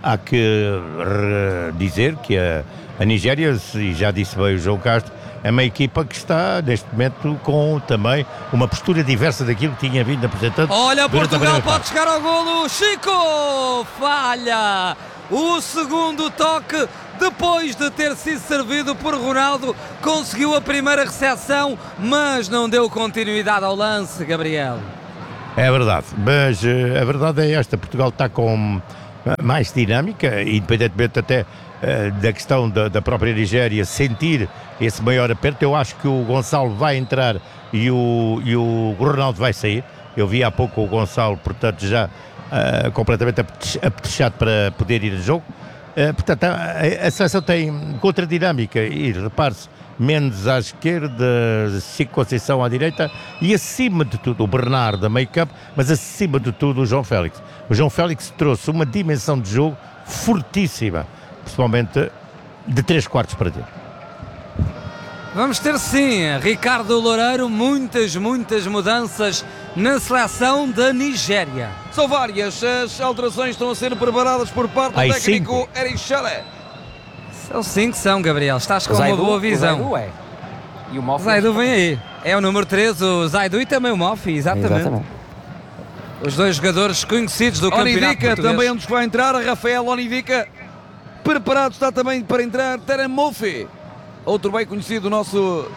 há que dizer que a, a Nigéria, e já disse bem o João Castro, é uma equipa que está neste momento com também uma postura diversa daquilo que tinha vindo apresentando. Olha, Portugal pode parte. chegar ao golo. Chico falha o segundo toque depois de ter sido servido por Ronaldo. Conseguiu a primeira recepção, mas não deu continuidade ao lance, Gabriel. É verdade, mas uh, a verdade é esta: Portugal está com mais dinâmica, independentemente até uh, da questão da, da própria Nigéria sentir esse maior aperto. Eu acho que o Gonçalo vai entrar e o, e o Ronaldo vai sair. Eu vi há pouco o Gonçalo, portanto, já uh, completamente apetrechado para poder ir ao jogo. Uh, portanto, a, a seleção tem contradinâmica e, repare-se, Mendes à esquerda, Chico Conceição à direita e, acima de tudo, o Bernardo da meio campo, mas acima de tudo o João Félix. O João Félix trouxe uma dimensão de jogo fortíssima, principalmente de três quartos para dentro. Vamos ter sim, Ricardo Loureiro, muitas, muitas mudanças na seleção da Nigéria. São várias, as alterações estão a ser preparadas por parte do Ai, técnico Eric Chale. São cinco, são, Gabriel. Estás com O Zaidu, uma boa visão. O Zaidu é. E o O Mofi. Zaidu vem aí. É o número treze, o Zaidu, e também o Mofi, exatamente. Exatamente. Os dois jogadores conhecidos do campeonato Onidica português. também onde vai entrar, Rafael Onidica. Preparado está também para entrar Terem Mofi, outro bem conhecido do nosso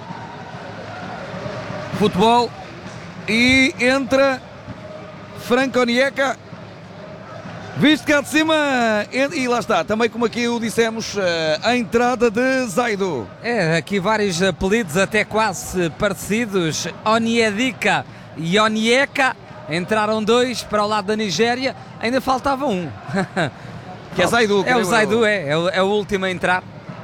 futebol. E entra Franco Onyeka. Visto cá de cima, e lá está, também como aqui o dissemos, a entrada de Zaidu. É, aqui vários apelidos até quase parecidos. Onyedika e Onyeka. Entraram dois para o lado da Nigéria, ainda faltava um. Que é Zaidu. É o Zaidu, é, é o, é o último a entrar.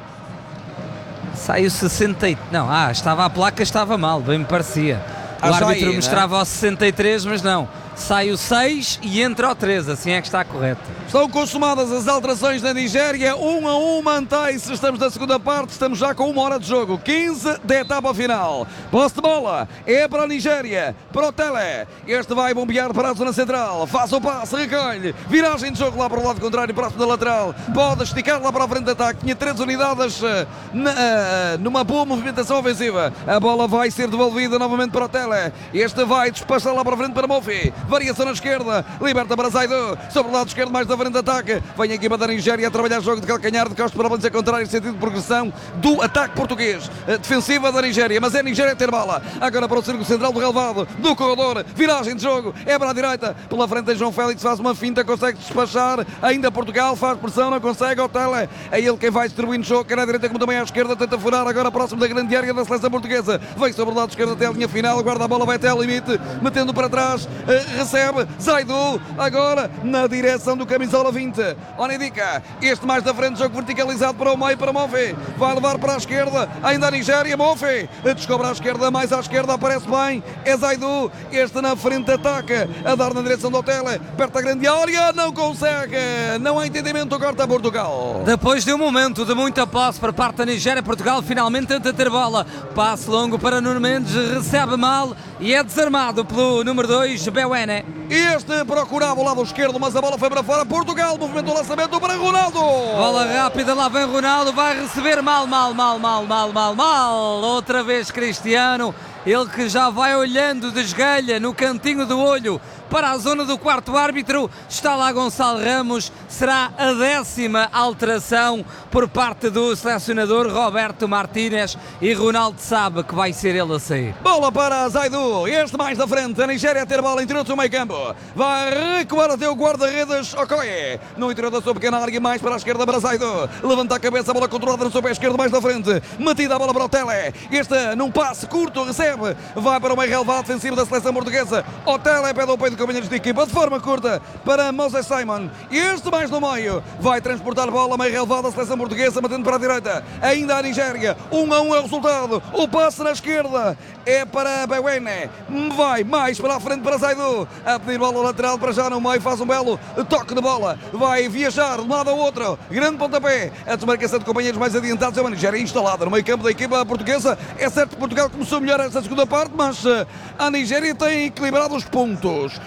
Saiu sessenta e... Não, ah, estava a placa, estava mal, bem me parecia. O Ah, árbitro aí, mostrava né? o sessenta e três, mas não. Sai o seis e entra o treze, assim é que está correto. Estão consumadas as alterações da Nigéria, um a um mantém-se, estamos na segunda parte, estamos já com uma hora de jogo, quinze da etapa final. Posse de bola, é para a Nigéria, para o Tele, este vai bombear para a zona central, faz o passe, recolhe, viragem de jogo lá para o lado contrário, próximo da lateral, pode esticar lá para a frente de ataque, tinha três unidades uh, na, uh, numa boa movimentação ofensiva, a bola vai ser devolvida novamente para o Tele, este vai despachar lá para a frente para Mofi, variação na esquerda, liberta para Zaidu, sobre o lado esquerdo mais da frente de ataque, vem a equipa da Nigéria a trabalhar jogo de calcanhar, de costas para o dizer contrário, sentido de progressão do ataque português, uh, defensiva da Nigéria, mas é a Nigéria a ter bola, agora para o círculo central do relevado, do corredor, viragem de jogo, é para a direita, pela frente de João Félix, faz uma finta, consegue despachar, ainda Portugal, faz pressão, não consegue, o Tele, é ele quem vai distribuindo jogo, quer à direita como também à esquerda, tenta furar, agora próximo da grande área da seleção portuguesa, vem sobre o lado esquerdo até a linha final, guarda a bola, vai até ao limite, metendo para trás, uh, recebe, Zaidu, agora na direção do camisola vinte, Onyedika, este mais da frente, jogo verticalizado para o meio, para Mofi, vai levar para a esquerda, ainda a Nigéria, Mofi, descobre à esquerda, mais à esquerda, aparece bem, é Zaidu, este na frente ataca, a dar na direção do Tele, perto da grande área, não consegue, não há entendimento, corta Portugal. Depois de um momento de muita posse por parte da Nigéria, Portugal finalmente tenta ter bola, passe longo para Nuno Mendes, recebe mal e é desarmado pelo número dois, Bewene. Este procurava o lado esquerdo, mas a bola foi para fora, Portugal, movimento o lançamento para Ronaldo. Bola rápida, lá vem Ronaldo, vai receber mal, mal, mal, mal, mal, mal, mal, outra vez Cristiano, ele que já vai olhando de esgalha no cantinho do olho para a zona do quarto árbitro, está lá Gonçalo Ramos, será a décima alteração por parte do selecionador Roberto Martínez e Ronaldo sabe que vai ser ele a sair. Bola para Zaidu, este mais da frente, a Nigéria a ter bola interior do seu meio campo, vai recuar até o guarda-redes Okoye, no interior da sua pequena área, mais para a esquerda para Zaidu, levanta a cabeça, a bola controlada no seu pé esquerdo, mais da frente, metida a bola para o Tele, este num passe curto, recebe, vai para o meio relevado defensivo da seleção portuguesa, o Tele pede o peito de companheiros de equipa, de forma curta para Moses Simon, e este mais no meio, vai transportar a bola, meio relevado da seleção portuguesa, matando para a direita, ainda a Nigéria, um a um é o resultado, o passe na esquerda, é para Bewene, vai mais para a frente para Zaidu, a pedir bola lateral para já no meio, faz um belo toque de bola, vai viajar de um lado ao outro, grande pontapé, a desmarcação de companheiros mais adiantados, é uma Nigéria instalada no meio campo da equipa portuguesa, é certo que Portugal começou melhor esta segunda parte, mas a Nigéria tem equilibrado os pontos,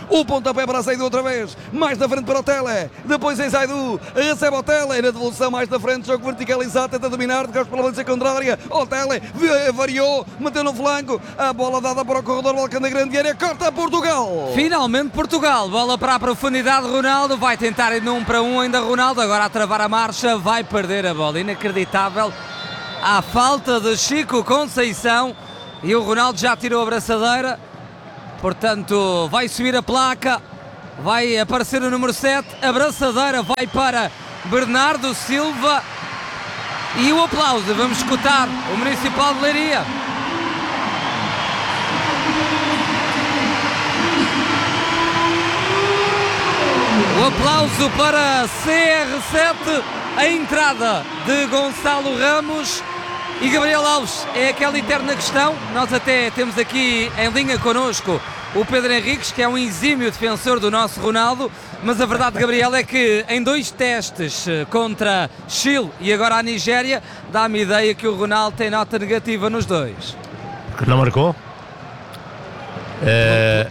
O pontapé para a Zaidu outra vez. Mais da frente para o Tele. Depois em Zaidu. Recebe o Tele. Na devolução mais da frente. Jogo verticalizado. Tenta dominar. De costas pela baliza contrária. O Tele variou. Manteve no flanco. A bola dada para o corredor. Balcão da grande área. Corta Portugal. Finalmente Portugal. Bola para a profundidade. Ronaldo vai tentar ir num para um ainda. Ronaldo agora a travar a marcha. Vai perder a bola. Inacreditável. À falta de Chico Conceição. E o Ronaldo já tirou a braçadeira. Portanto, vai subir a placa, vai aparecer o número sete, a braçadeira vai para Bernardo Silva e o aplauso, vamos escutar o Municipal de Leiria. O aplauso para C R sete, a entrada de Gonçalo Ramos e Gabriel Alves. É aquela eterna questão, nós até temos aqui em linha connosco o Pedro Henriques, que é um exímio defensor do nosso Ronaldo, mas a verdade, Gabriel, é que em dois testes contra Chile e agora a Nigéria, dá-me ideia que o Ronaldo tem nota negativa nos dois. Que não marcou? Uh,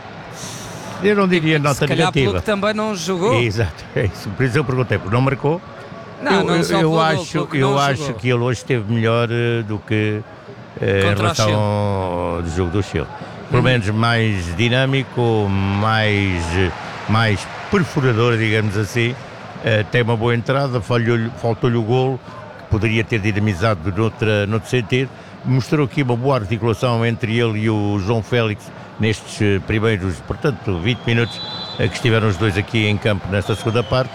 eu não diria nota Se calhar negativa. Pelo que também não jogou. Exato, é isso. Por isso eu perguntei, porque não marcou. Não, eu não eu, só eu pelo acho, gol, eu não acho jogou. que ele hoje esteve melhor uh, do que uh, em relação ao do jogo do Chile. Pelo menos mais dinâmico, mais, mais perfurador, digamos assim. Uh, tem uma boa entrada, falhou-lhe, faltou-lhe o golo, que poderia ter dinamizado noutra, noutro sentido. Mostrou aqui uma boa articulação entre ele e o João Félix nestes uh, primeiros, portanto, vinte minutos uh, que estiveram os dois aqui em campo nesta segunda parte.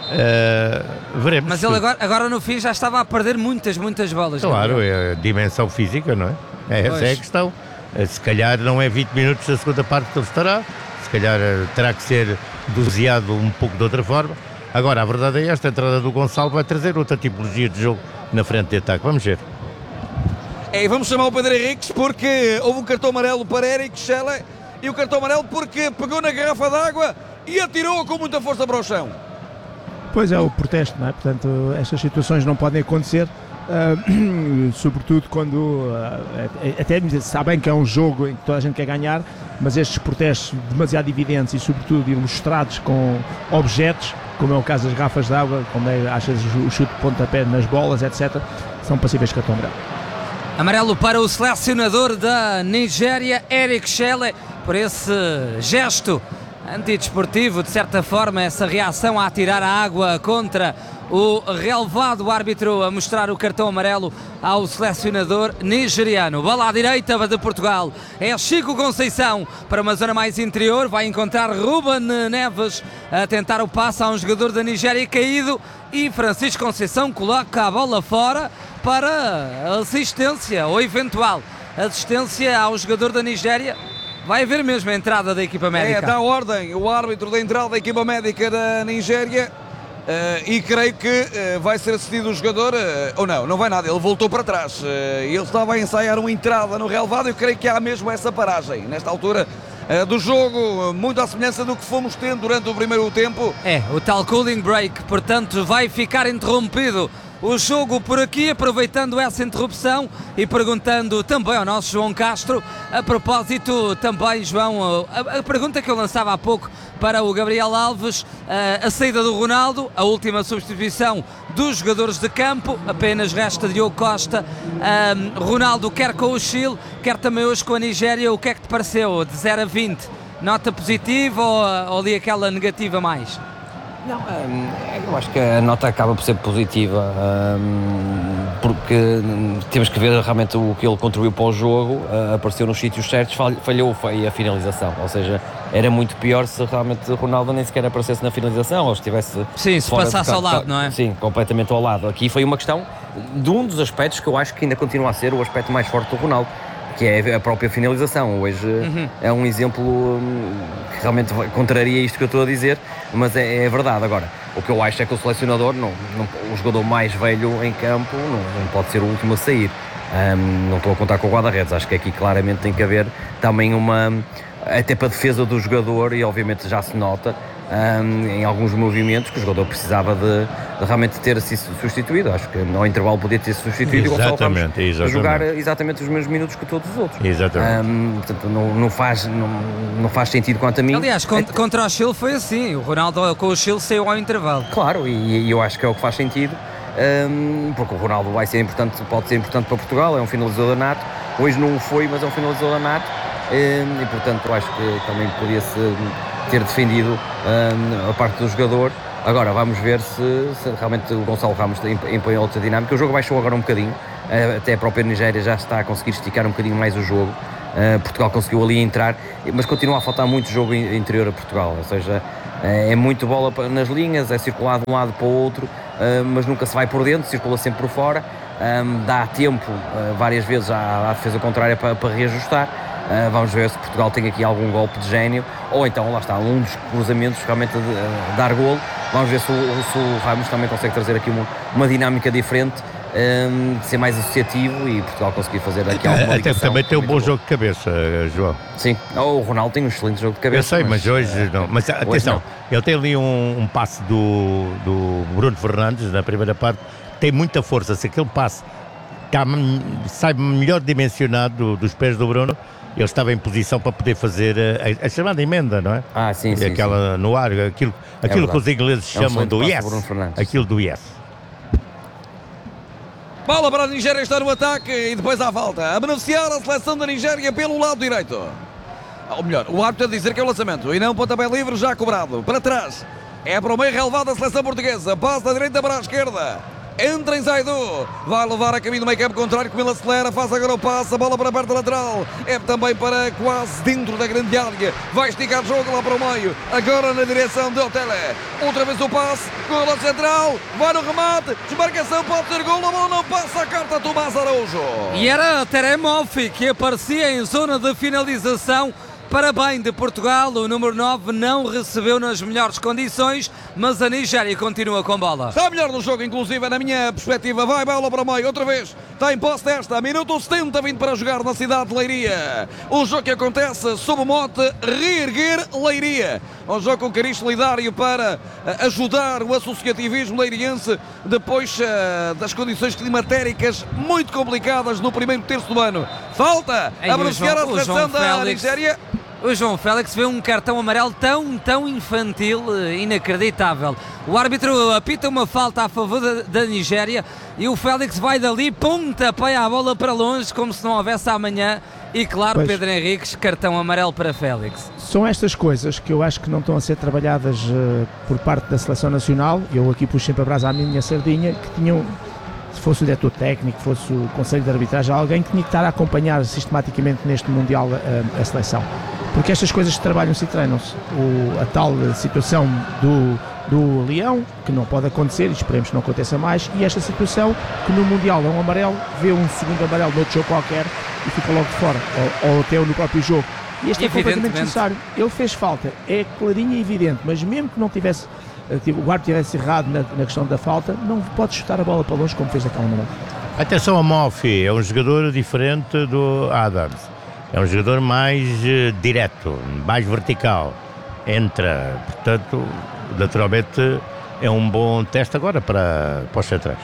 Uh, veremos. Mas ele agora, agora no fim já estava a perder muitas, muitas bolas. Claro, Gabriel. é a dimensão física, não é? É essa Pois. é a questão. Uh, se calhar não é vinte minutos da segunda parte que ele estará, se calhar uh, terá que ser doseado um pouco de outra forma. Agora, a verdade é esta, a entrada do Gonçalo vai trazer outra tipologia de jogo na frente de ataque. Vamos ver. É, e vamos chamar o Pedro Henriques porque houve um cartão amarelo para Eric Schelle e o cartão amarelo porque pegou na garrafa d'água e atirou com muita força para o chão. Pois é, o protesto, não é? Portanto, estas situações não podem acontecer, uh, sobretudo quando, uh, até sabem que é um jogo em que toda a gente quer ganhar, mas estes protestos demasiado evidentes e sobretudo ilustrados com objetos, como é o caso das garrafas de água, como é, achas, o chute de pontapé nas bolas, etcétera, são passíveis de cartão amarelo. Amarelo para o selecionador da Nigéria, Eric Schelle, por esse gesto antidesportivo, de certa forma, essa reação a atirar a água contra o relevado, o árbitro a mostrar o cartão amarelo ao selecionador nigeriano. Bola à direita de Portugal, é Chico Conceição para uma zona mais interior, vai encontrar Ruben Neves a tentar o passe a um jogador da Nigéria caído e Francisco Conceição coloca a bola fora para assistência, ou eventual assistência ao jogador da Nigéria. Vai haver mesmo a entrada da equipa médica. É, dá ordem o árbitro da entrada da equipa médica da Nigéria uh, e creio que uh, vai ser assistido o jogador, uh, ou não, não vai nada, ele voltou para trás. Uh, ele estava a ensaiar uma entrada no relevado e eu creio que há mesmo essa paragem nesta altura uh, do jogo, muito à semelhança do que fomos tendo durante o primeiro tempo. É, o tal cooling break, portanto vai ficar interrompido o jogo por aqui, aproveitando essa interrupção e perguntando também ao nosso João Castro, a propósito também, João, a, a pergunta que eu lançava há pouco para o Gabriel Alves, a, a saída do Ronaldo, a última substituição dos jogadores de campo, apenas resta Diogo Costa. Um, Ronaldo quer com o Chile, quer também hoje com a Nigéria. O que é que te pareceu de zero a vinte? Nota positiva ou, ou ali aquela negativa mais? Não, eu acho que a nota acaba por ser positiva, porque temos que ver realmente o que ele contribuiu para o jogo, apareceu nos sítios certos, falhou foi a finalização, ou seja, era muito pior se realmente o Ronaldo nem sequer aparecesse na finalização ou estivesse... Sim, se passasse ao lado, não é? Sim, completamente ao lado. Aqui foi uma questão de um dos aspectos que eu acho que ainda continua a ser o aspecto mais forte do Ronaldo, que é a própria finalização. Hoje uhum. é um exemplo que realmente contraria isto que eu estou a dizer, mas é, é verdade. Agora, o que eu acho é que o selecionador, não, não, o jogador mais velho em campo, não, não pode ser o último a sair. Um, não estou a contar com o guarda-redes, acho que aqui claramente tem que haver também uma, até para a defesa do jogador, e obviamente já se nota, um, em alguns movimentos que o jogador precisava de, de realmente ter sido substituído. Acho que ao intervalo podia ter sido substituído exatamente, e exatamente. jogar exatamente os mesmos minutos que todos os outros. Exatamente. Um, portanto, não, não, faz, não, não faz sentido quanto a mim. Aliás, contra, contra o Chile foi assim, o Ronaldo com o Chile saiu ao intervalo. Claro, e, e eu acho que é o que faz sentido, um, porque o Ronaldo vai ser importante, pode ser importante para Portugal, é um finalizador nato, hoje não o foi, mas é um finalizador nato, um, e portanto eu acho que também podia-se ter defendido um, a parte do jogador. Agora vamos ver se, se realmente o Gonçalo Ramos impõe outra dinâmica. O jogo baixou agora um bocadinho, até a própria Nigéria já está a conseguir esticar um bocadinho mais o jogo. Uh, Portugal conseguiu ali entrar, mas continua a faltar muito jogo interior a Portugal, ou seja, uh, é muito bola nas linhas, é circular de um lado para o outro, uh, mas nunca se vai por dentro, circula sempre por fora. Um, dá tempo uh, várias vezes à, à defesa contrária para, para reajustar. Uh, vamos ver se Portugal tem aqui algum golpe de gênio, ou então lá está, um dos cruzamentos realmente de, uh, dar golo. Vamos ver se o, se o Ramos também consegue trazer aqui uma, uma dinâmica diferente, um, de ser mais associativo e Portugal conseguir fazer aqui alguma Até ligação. também tem um bom jogo de cabeça, João. Sim, o Ronaldo tem um excelente jogo de cabeça. Eu sei, mas, mas hoje não. Mas atenção, hoje não. Ele tem ali um, um passe do, do Bruno Fernandes na primeira parte, tem muita força. Se aquele passe está, sai melhor dimensionado do, dos pés do Bruno, ele estava em posição para poder fazer a, a chamada emenda, não é? Ah, sim, sim. Aquela sim. no ar, aquilo, é aquilo que os ingleses é um chamam do yes. Aquilo do yes. Bola para a Nigéria, está no ataque e depois à falta. A beneficiar a seleção da Nigéria pelo lado direito. Ou melhor, o árbitro a dizer que é o lançamento e não pontapé livre já cobrado. Para trás. É para o meio relevado da seleção portuguesa. Passa da direita para a esquerda. Entra em Zaidu, vai levar a caminho do meio campo contrário, como ele acelera, faz agora o passe, a bola para a parte lateral, é também para quase dentro da grande área, vai esticar o jogo lá para o meio, agora na direção de Otele, outra vez o passe, gol ao central, vai no remate, desmarcação, pode ser gol, a bola não passa, a carta Tomás Araújo. E era Teremofi que aparecia em zona de finalização. Para bem de Portugal, o número nove não recebeu nas melhores condições, mas a Nigéria continua com bola. Está melhor no jogo, inclusive, na minha perspectiva. Vai bola para o meio, outra vez. Está em posse desta. Minuto setenta, vindo para jogar na cidade de Leiria. Um jogo que acontece sob o mote Reerguer Leiria. Um jogo com cariz solidário para ajudar o associativismo leiriense depois uh, das condições climatéricas muito complicadas no primeiro terço do ano. Falta Ei, a beneficiar a seleção da Félix. Nigéria. O João Félix vê um cartão amarelo tão, tão infantil, inacreditável. O árbitro apita uma falta a favor da, da Nigéria e o Félix vai dali, pontapéia a bola para longe, como se não houvesse amanhã. E claro, pois, Pedro Henriques, cartão amarelo para Félix. São estas coisas que eu acho que não estão a ser trabalhadas uh, por parte da Seleção Nacional. Eu aqui puxo sempre a brasa à minha sardinha, que tinham... Se fosse o diretor técnico, fosse o Conselho de Arbitragem, alguém que tinha que estar a acompanhar sistematicamente neste Mundial a, a seleção. Porque estas coisas trabalham-se e treinam-se. O, a tal situação do, do Leão, que não pode acontecer, e esperemos que não aconteça mais, e esta situação que no Mundial é um amarelo, vê um segundo amarelo no outro jogo qualquer e fica logo de fora, ou, ou até no próprio jogo. E este é completamente necessário. Ele fez falta, é clarinho e evidente, mas mesmo que não tivesse... o árbitro tivesse errado na, na questão da falta, não pode chutar a bola para longe como fez daquela maneira. Atenção a Mofi, é um jogador diferente do Adams, é um jogador mais uh, direto, mais vertical, entra, portanto, naturalmente é um bom teste agora para, para os centrais.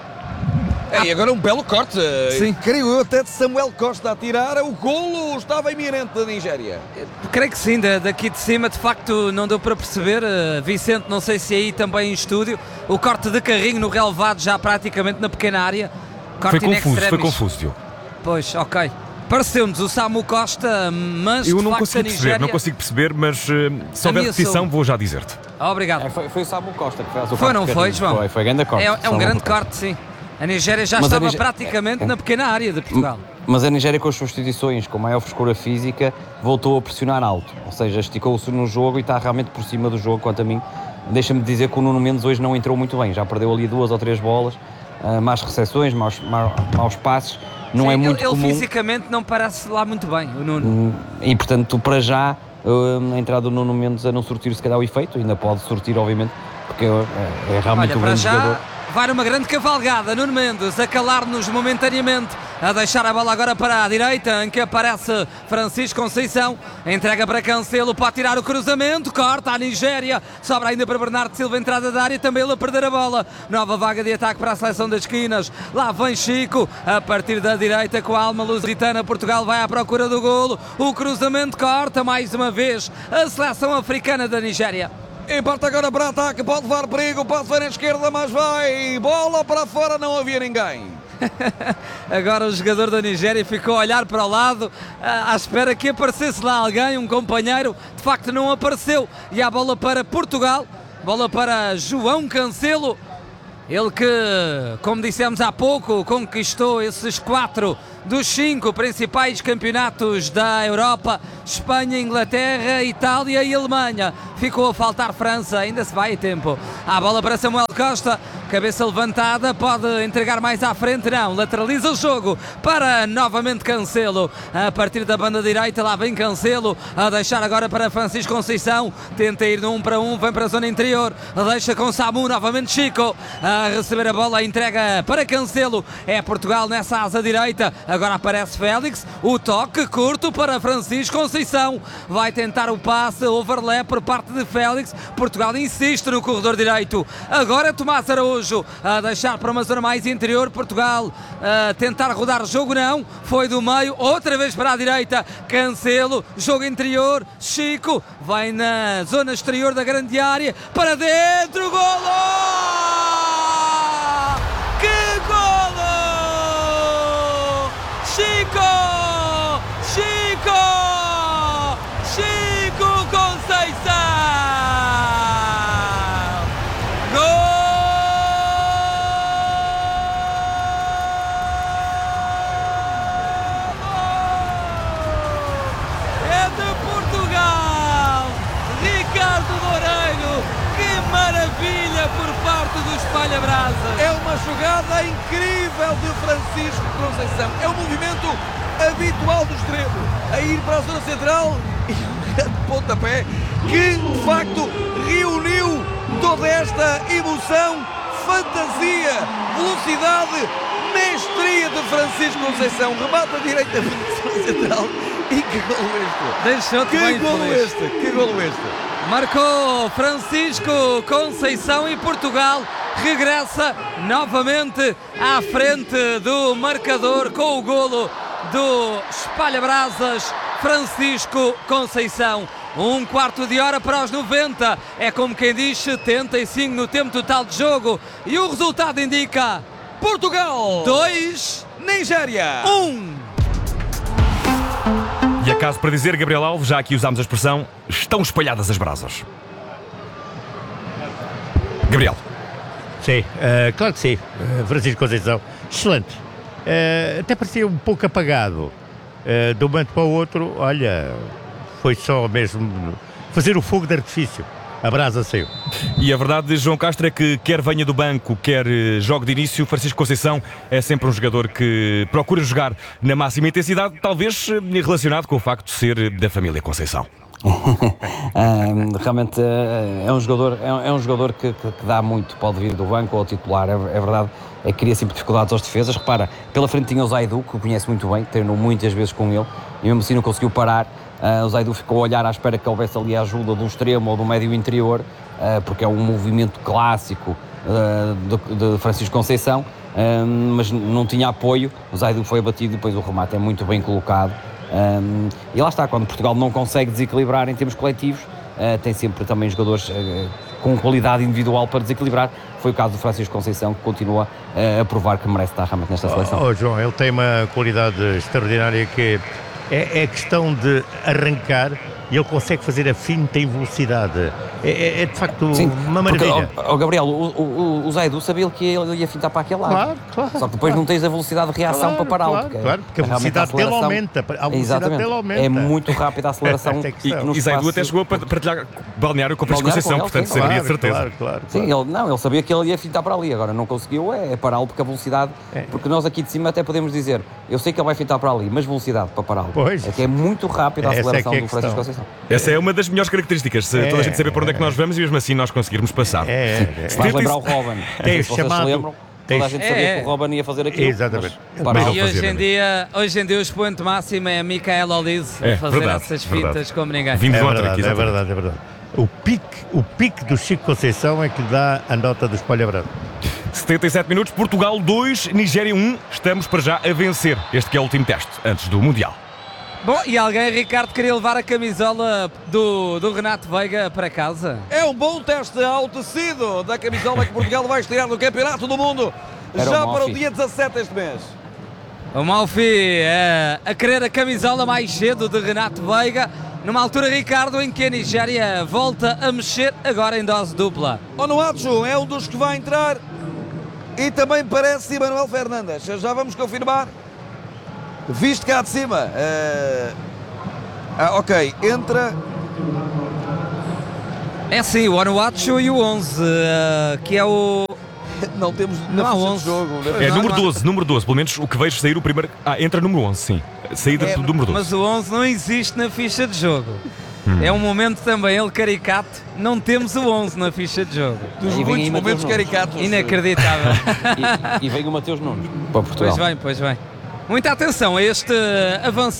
É, e agora um belo corte, Sim. creio eu, até de Samuel Costa a tirar, o golo estava iminente da Nigéria. Creio que sim, daqui de cima de facto não deu para perceber, Vicente, não sei se aí também em estúdio, o corte de carrinho no relevado já praticamente na pequena área. Corte foi confuso, foi confuso, Diogo. Pois, ok. Pareceu-nos o Samu Costa, mas eu de não facto consigo a perceber, Nigéria... não consigo perceber, mas uh, se houver repetição vou já dizer-te. Obrigado. É, foi, foi o Samu Costa que fez o Foi, não foi, João? Foi, foi grande corte. É, é um grande corte, sim. A Nigéria já mas estava Nigéria... praticamente é. na pequena área de Portugal. Mas a Nigéria, com as substituições, com maior frescura física, voltou a pressionar alto. Ou seja, esticou-se no jogo e está realmente por cima do jogo, quanto a mim. Deixa-me dizer que o Nuno Mendes hoje não entrou muito bem. Já perdeu ali duas ou três bolas, uh, más recepções, maus, maus, maus passes. Não sim, é muito ele, comum. Ele fisicamente não parece lá muito bem, o Nuno. E, portanto, para já, uh, a entrada do Nuno Mendes a não surtir se calhar o efeito. Ainda pode surtir, obviamente, porque é, é realmente Olha, um para grande já, jogador. Vai numa grande cavalgada, Nuno Mendes, a calar-nos momentaneamente a deixar a bola agora para a direita, em que aparece Francisco Conceição, entrega para Cancelo para tirar o cruzamento, corta a Nigéria, sobra ainda para Bernardo Silva, entrada da área, também ele a perder a bola, nova vaga de ataque para a seleção das esquinas, lá vem Chico, a partir da direita com a alma lusitana, Portugal vai à procura do golo, o cruzamento corta mais uma vez a seleção africana da Nigéria. E parte agora para ataque, pode levar perigo, pode ver à esquerda, mas vai, bola para fora, não havia ninguém. Agora o jogador da Nigéria ficou a olhar para o lado à espera que aparecesse lá alguém, um companheiro, de facto não apareceu, e a bola para Portugal, bola para João Cancelo, ele que, como dissemos há pouco, conquistou esses quatro dos cinco principais campeonatos da Europa, Espanha, Inglaterra, Itália e Alemanha. Ficou a faltar França, ainda se vai a tempo. A bola para Samuel Costa, cabeça levantada, pode entregar mais à frente, não, lateraliza o jogo para novamente Cancelo, a partir da banda direita, lá vem Cancelo, a deixar agora para Francisco Conceição, tenta ir no um para um, vem para a zona interior, deixa com Samu, novamente Chico, a receber a bola, entrega para Cancelo, é Portugal nessa asa direita, agora aparece Félix, o toque curto para Francisco Conceição, vai tentar o passe, overlap por parte de Félix, Portugal insiste no corredor direito, agora Tomás Araújo, a deixar para uma zona mais interior, Portugal a tentar rodar o jogo, não, foi do meio, outra vez para a direita, Cancelo, jogo interior, Chico, vai na zona exterior da grande área, para dentro, golo! Que golo! Chico! Chico! Chico Conceição! Gol! É de Portugal! Ricardo Loureiro! Que maravilha por parte do Espalha-Brasas! É uma jogada incrível de Francisco Conceição. É um movimento habitual do extremo, a ir para a zona central e um grande pontapé que de facto reuniu toda esta emoção, fantasia, velocidade, mestria de Francisco Conceição. Remata a direita para a zona central e que golo este! Deixou-te que bem golo feliz. este! Que golo este! Marcou Francisco Conceição e Portugal regressa novamente à frente do marcador com o golo do Espalha-Brasas, Francisco Conceição. Um quarto de hora para os noventa, é como quem diz setenta e cinco no tempo total de jogo e o resultado indica Portugal dois, Nigéria um. E acaso para dizer, Gabriel Alves, já aqui usámos a expressão, estão espalhadas as brasas. Gabriel. Sim, uh, claro que sim. Uh, Francisco Conceição, excelente. Uh, até parecia um pouco apagado. Uh, de um momento para o outro, olha, foi só mesmo fazer o fogo de artifício. A brasa saiu. E a verdade de João Castro é que quer venha do banco, quer jogue de início, Francisco Conceição é sempre um jogador que procura jogar na máxima intensidade, talvez relacionado com o facto de ser da família Conceição. um, realmente é um jogador, é um, é um jogador que, que, que dá muito, pode vir do banco ou titular, é, é verdade, é que cria sempre dificuldades às defesas. Repara, pela frente tinha o Zaidu, que o conhece muito bem, treinou muitas vezes com ele e mesmo assim não conseguiu parar. Uh, o Zaidu ficou a olhar à espera que houvesse ali a ajuda do extremo ou do médio interior, uh, porque é um movimento clássico uh, de, de Francisco Conceição, uh, mas não tinha apoio. O Zaidu foi abatido e depois o remate é muito bem colocado. Um, e lá está, quando Portugal não consegue desequilibrar em termos coletivos, uh, tem sempre também jogadores uh, com qualidade individual para desequilibrar. Foi o caso do Francisco Conceição, que continua uh, a provar que merece estar realmente nesta seleção. Oh, oh, João, ele tem uma qualidade extraordinária que é, é questão de arrancar e ele consegue fazer a finta em velocidade. É, é, é de facto Sim, uma maravilha. Porque, oh, oh, Gabriel, o, o, o Zaidu sabia que ele ia fintar para aquele lado. Claro, claro. Só que depois claro. não tens a velocidade de reação claro, para pará-lo. Claro, porque, claro, porque a velocidade a dele aumenta. A velocidade Exatamente. dele aumenta. É muito rápida a aceleração. e e Zaidu até chegou a partilhar balneário com a Francisco Conceição, portanto sim, sabia claro, de certeza. Claro, claro, Sim, claro. ele, não, ele sabia que ele ia fintar para ali, agora não conseguiu é pará-lo porque a velocidade, é. porque nós aqui de cima até podemos dizer, eu sei que ele vai fintar para ali, mas velocidade para pará-lo. Pois. É que é muito rápida a Essa aceleração é que é do Francisco Conceição. Essa é uma das melhores características, se É, toda a gente saber para onde é é. que nós vamos e mesmo assim nós conseguirmos passar. É, é. Vais lembrar o Robin, Tem se vocês chamado, se lembram. Toda a gente sabia É, que o Robben ia fazer aquilo. Exatamente. mas parou. E hoje em, dia, hoje em dia o expoente máximo é Micael Olise É, a fazer verdade, essas verdade. fintas como ninguém. É verdade, é verdade, é verdade. O pique, o pique do Chico Conceição é que lhe dá a nota do espalha branco. setenta e sete minutos, Portugal dois, Nigéria um. Estamos para já a vencer. Este que é o último teste antes do Mundial. Bom, e alguém, Ricardo, queria levar a camisola do, do Renato Veiga para casa? É um bom teste ao tecido da camisola que Portugal vai estrear no Campeonato do Mundo Era já o para o Malfi. dia dezassete deste mês. O Malfi é, a querer a camisola mais cedo de Renato Veiga, numa altura, Ricardo, em que a Nigéria volta a mexer agora em dose dupla. Onuachu é um dos que vai entrar e também parece Emanuel Fernandes. Já vamos confirmar. Visto cá de cima. Uh... Ah, ok, entra. É sim, o Onuachu e o onze, uh, que é o... Não temos não há ficha de onze. jogo. É número doze, número doze. Pelo menos o que vejo sair o primeiro. Ah, entra número onze, sim. Saída É, do número doze. mas o onze não existe na ficha de jogo. Hum. É um momento também, ele caricato, não temos o onze na ficha de jogo. Dos muitos momentos caricatos. Inacreditável. E, e vem o Mateus Nunes para Portugal. Pois bem, pois bem. Muita atenção a este avanço.